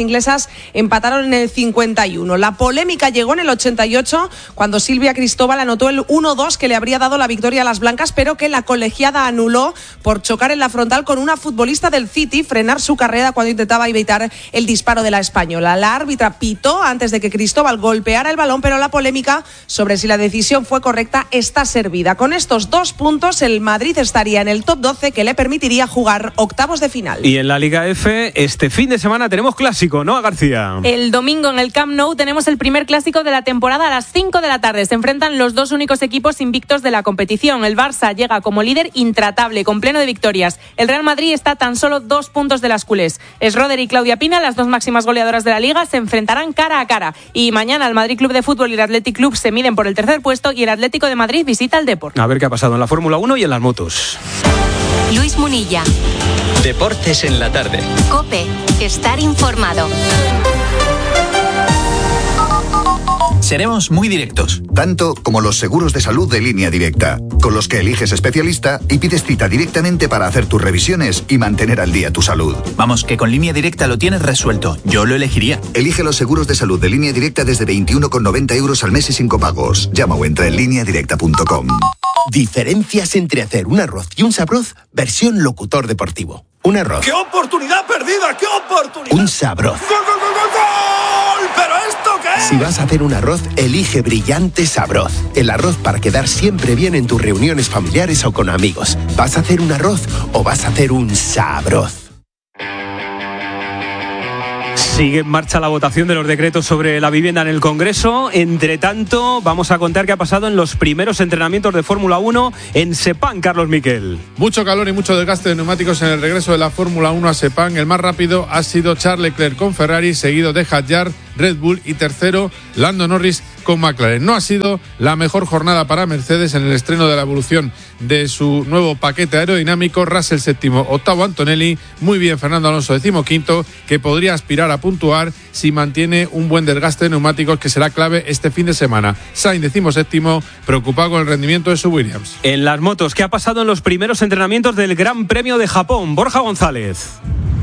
inglesas empataron en el 51. La polémica llegó en el 88 cuando Silvia Cristóbal anotó el 1-2 que le habría dado la victoria a las blancas, pero que la colegiada anuló por chocar en la frontal con una futbolista del City, frenar su carrera cuando intentaba evitar el disparo de la española. La árbitra pitó antes de que Cristóbal golpeara el balón, pero la polémica sobre si la decisión fue correcta está servida. Con estos 2 puntos, el Madrid estaría en el top 12 que le permitiría jugar octavos de final. Y en la Liga F, este fin de semana tenemos clásico, ¿no, García? El domingo en el Camp Nou tenemos el primer clásico de la temporada a las 5 de la tarde. Se enfrentan los 2 únicos equipos invictos de la competición. El Barça llega como líder intratable, con pleno de victorias. El Real Madrid está a tan solo 2 puntos de las culés. Schroeder y Claudia Pina, las 2 máximas goleadoras de la Liga, se enfrentarán cara a cara. Y mañana el Madrid Club de Fútbol y el Athletic Club se miden por el tercer puesto y el Atlético de Madrid visita el Depor. A ver qué ha pasado en la Fórmula 1 y en las motos. Luis Munilla. Deportes en la tarde. COPE. Estar informado. Seremos muy directos. Tanto como los seguros de salud de Línea Directa, con los que eliges especialista y pides cita directamente para hacer tus revisiones y mantener al día tu salud. Vamos, que con Línea Directa lo tienes resuelto. Yo lo elegiría. Elige los seguros de salud de Línea Directa desde 21,90 € al mes y sin copagos. Llama o entra en lineadirecta.com. Diferencias entre hacer un arroz y un sabroz versión locutor deportivo. Un arroz. ¡Qué oportunidad perdida! ¡Qué oportunidad! Un sabroz. ¡Gol, gol, gol, gol, gol! ¿Pero esto qué es? Si vas a hacer un arroz, elige Brillante Sabroz. El arroz para quedar siempre bien en tus reuniones familiares o con amigos. ¿Vas a hacer un arroz o vas a hacer un sabroz? Sigue en marcha la votación de los decretos sobre la vivienda en el Congreso. Entre tanto, vamos a contar qué ha pasado en los primeros entrenamientos de Fórmula 1 en Sepang, Carlos Miquel. Mucho calor y mucho desgaste de neumáticos en el regreso de la Fórmula 1 a Sepang. El más rápido ha sido Charles Leclerc con Ferrari, seguido de Hadjar, Red Bull y tercero Lando Norris con McLaren. No ha sido la mejor jornada para Mercedes en el estreno de la evolución de su nuevo paquete aerodinámico. Russell séptimo, octavo Antonelli, muy bien Fernando Alonso decimoquinto, que podría aspirar a puntuar si mantiene un buen desgaste de neumáticos que será clave este fin de semana. Sainz decimoséptimo, preocupado con el rendimiento de su Williams. En las motos, ¿qué ha pasado en los primeros entrenamientos del Gran Premio de Japón? Borja González.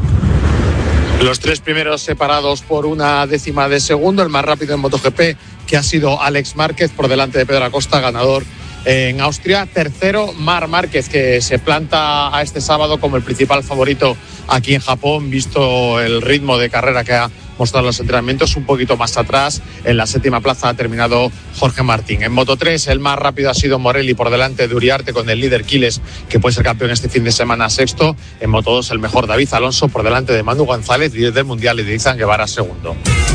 Los 3 primeros separados por 1/10 de segundo, el más rápido en MotoGP, que ha sido Alex Márquez por delante de Pedro Acosta, ganador en Austria. Tercero, Marc Márquez, que se planta a este sábado como el principal favorito aquí en Japón, visto el ritmo de carrera que ha mostrado los entrenamientos. Un poquito más atrás, en la 7ª plaza ha terminado Jorge Martín. En Moto 3, el más rápido ha sido Morelli por delante de Uriarte, con el líder Quiles, que puede ser campeón este fin de semana, sexto. En Moto 2, el mejor David Alonso por delante de Manu González, líder del Mundial, y de Izan Guevara, segundo.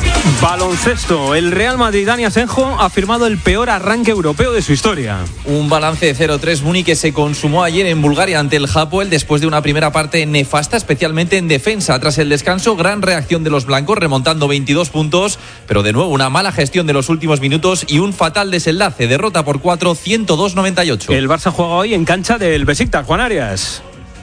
Baloncesto, el Real Madrid, Dani Asenjo, ha firmado el peor arranque europeo de su historia. Un balance de 0-3 Muni que se consumó ayer en Bulgaria ante el Hapoel después de una primera parte nefasta, especialmente en defensa. Tras el descanso, gran reacción de los blancos, remontando 22 puntos, pero de nuevo una mala gestión de los últimos minutos y un fatal desenlace. Derrota por 4, 102-98. El Barça juega hoy en cancha del Besiktas, Juan Arias.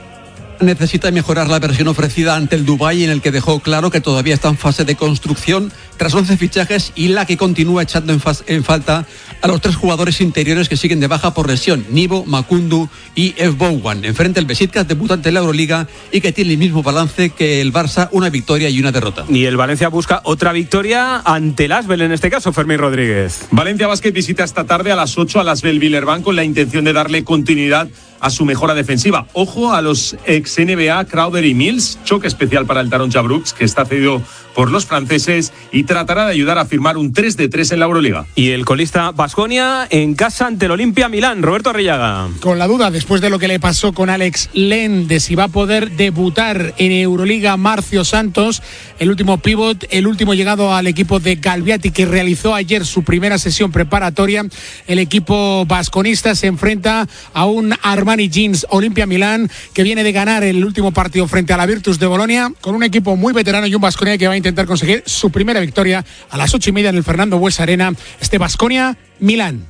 Necesita mejorar la versión ofrecida ante el Dubái, en el que dejó claro que todavía está en fase de construcción tras 11 fichajes y la que continúa echando en falta a los 3 jugadores interiores que siguen de baja por lesión: Nibo, Makundu y Evbowan. Enfrente el Besiktas, debutante en la Euroliga y que tiene el mismo balance que el Barça, una victoria y una derrota. Y el Valencia busca otra victoria ante el Asbel, en este caso Fermín Rodríguez. Valencia Basket visita esta tarde a las 8 al Asbel Villerban con la intención de darle continuidad a su mejora defensiva. Ojo a los ex-NBA Crowder y Mills, choque especial para el Taronja Brooks, que está cedido por los franceses y tratará de ayudar a firmar un 3-3 en la Euroliga. Y el colista Baskonia en casa ante el Olimpia Milán, Roberto Arrillaga. Con la duda, después de lo que le pasó con Alex Len, de si va a poder debutar en Euroliga Marcio Santos, el último pívot, el último llegado al equipo de Galbiati, que realizó ayer su primera sesión preparatoria. El equipo basconista se enfrenta a un Armani Jeans Olimpia Milán, que viene de ganar el último partido frente a la Virtus de Bolonia, con un equipo muy veterano y un Baskonia que va a intentar conseguir su primera victoria a las 8:30 en el Fernando Buesa Arena. Este Baskonia Milán.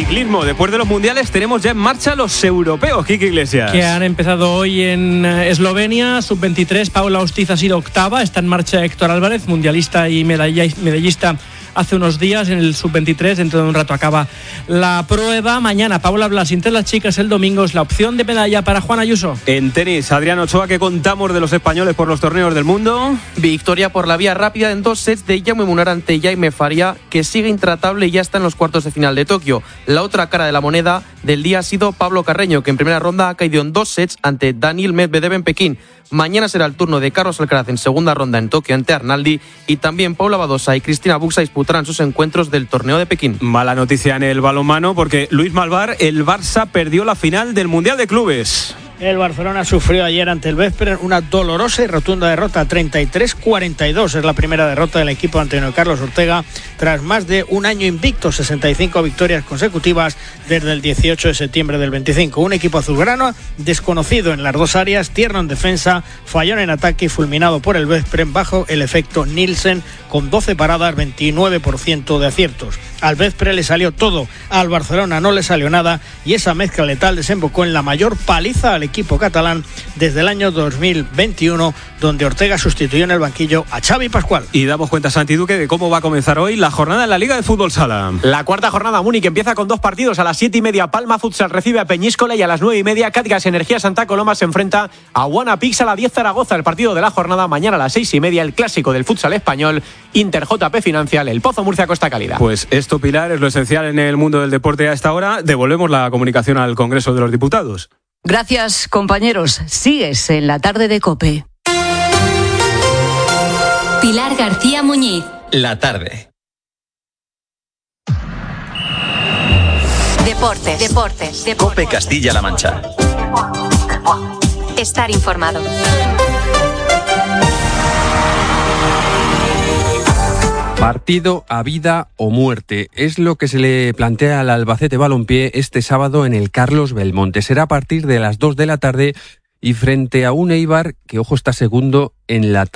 ciclismo. Después de los mundiales tenemos ya en marcha los europeos, Quique Iglesias. Que han empezado hoy en Eslovenia, sub-23. Paula Ostiz ha sido octava. Está en marcha Héctor Álvarez, mundialista y medallista hace unos días en el sub-23. Dentro de un rato acaba la prueba. Mañana Paula Blas entre las chicas, el domingo es la opción de medalla para Juan Ayuso. En tenis, Adrián Ochoa, ¿qué contamos de los españoles por los torneos del mundo? Victoria por la vía rápida en 2 sets de Jaume Munar ante Jaime Faria, que sigue intratable y ya está en los cuartos de final de Tokio. La otra cara de la moneda del día ha sido Pablo Carreño, que en primera ronda ha caído en 2 sets ante Daniil Medvedev en Pekín. Mañana será el turno de Carlos Alcaraz en segunda ronda en Tokio ante Arnaldi, y también Paula Badosa y Cristina Buxa disputarán sus encuentros del torneo de Pekín. Mala noticia en el balonmano porque Luis Malvar, el Barça perdió la final del Mundial de Clubes. El Barcelona sufrió ayer ante el Veszprém una dolorosa y rotunda derrota, 33-42. Es la primera derrota del equipo de Antonio Carlos Ortega tras más de un año invicto, 65 victorias consecutivas desde el 18 de septiembre del 25. Un equipo azulgrana desconocido en las dos áreas, tierno en defensa, fallón en ataque y fulminado por el Veszprém bajo el efecto Nielsen, con 12 paradas, 29% de aciertos. Al Veszprém le salió todo, al Barcelona no le salió nada, y esa mezcla letal desembocó en la mayor paliza al equipo catalán desde el año 2021, donde Ortega sustituyó en el banquillo a Xavi Pascual. Y damos cuenta, Santi Duque, de cómo va a comenzar hoy la jornada en la Liga de Fútbol Sala. La cuarta jornada, Múnich, empieza con 2 partidos. A las 7:30 Palma Futsal recibe a Peñíscola, y a las 9:30 Catgas Energía Santa Coloma se enfrenta a Wanapix. A las 10 Zaragoza, el partido de la jornada. Mañana a las 6:30 el clásico del futsal español, Inter JP Financial, El Pozo Murcia Costa Calida. Pues esto, Pilar, es lo esencial en el mundo del deporte a esta hora. Devolvemos la comunicación al Congreso de los Diputados. Gracias, compañeros. Sigues en la tarde de COPE. Pilar García Muñiz. La tarde. Deportes. COPE Castilla-La Mancha. Estar informado. Partido a vida o muerte es lo que se le plantea al Albacete Balompié este sábado en el Carlos Belmonte. Será a partir de las 2 de la tarde y frente a un Eibar que, ojo, está segundo en la tabla.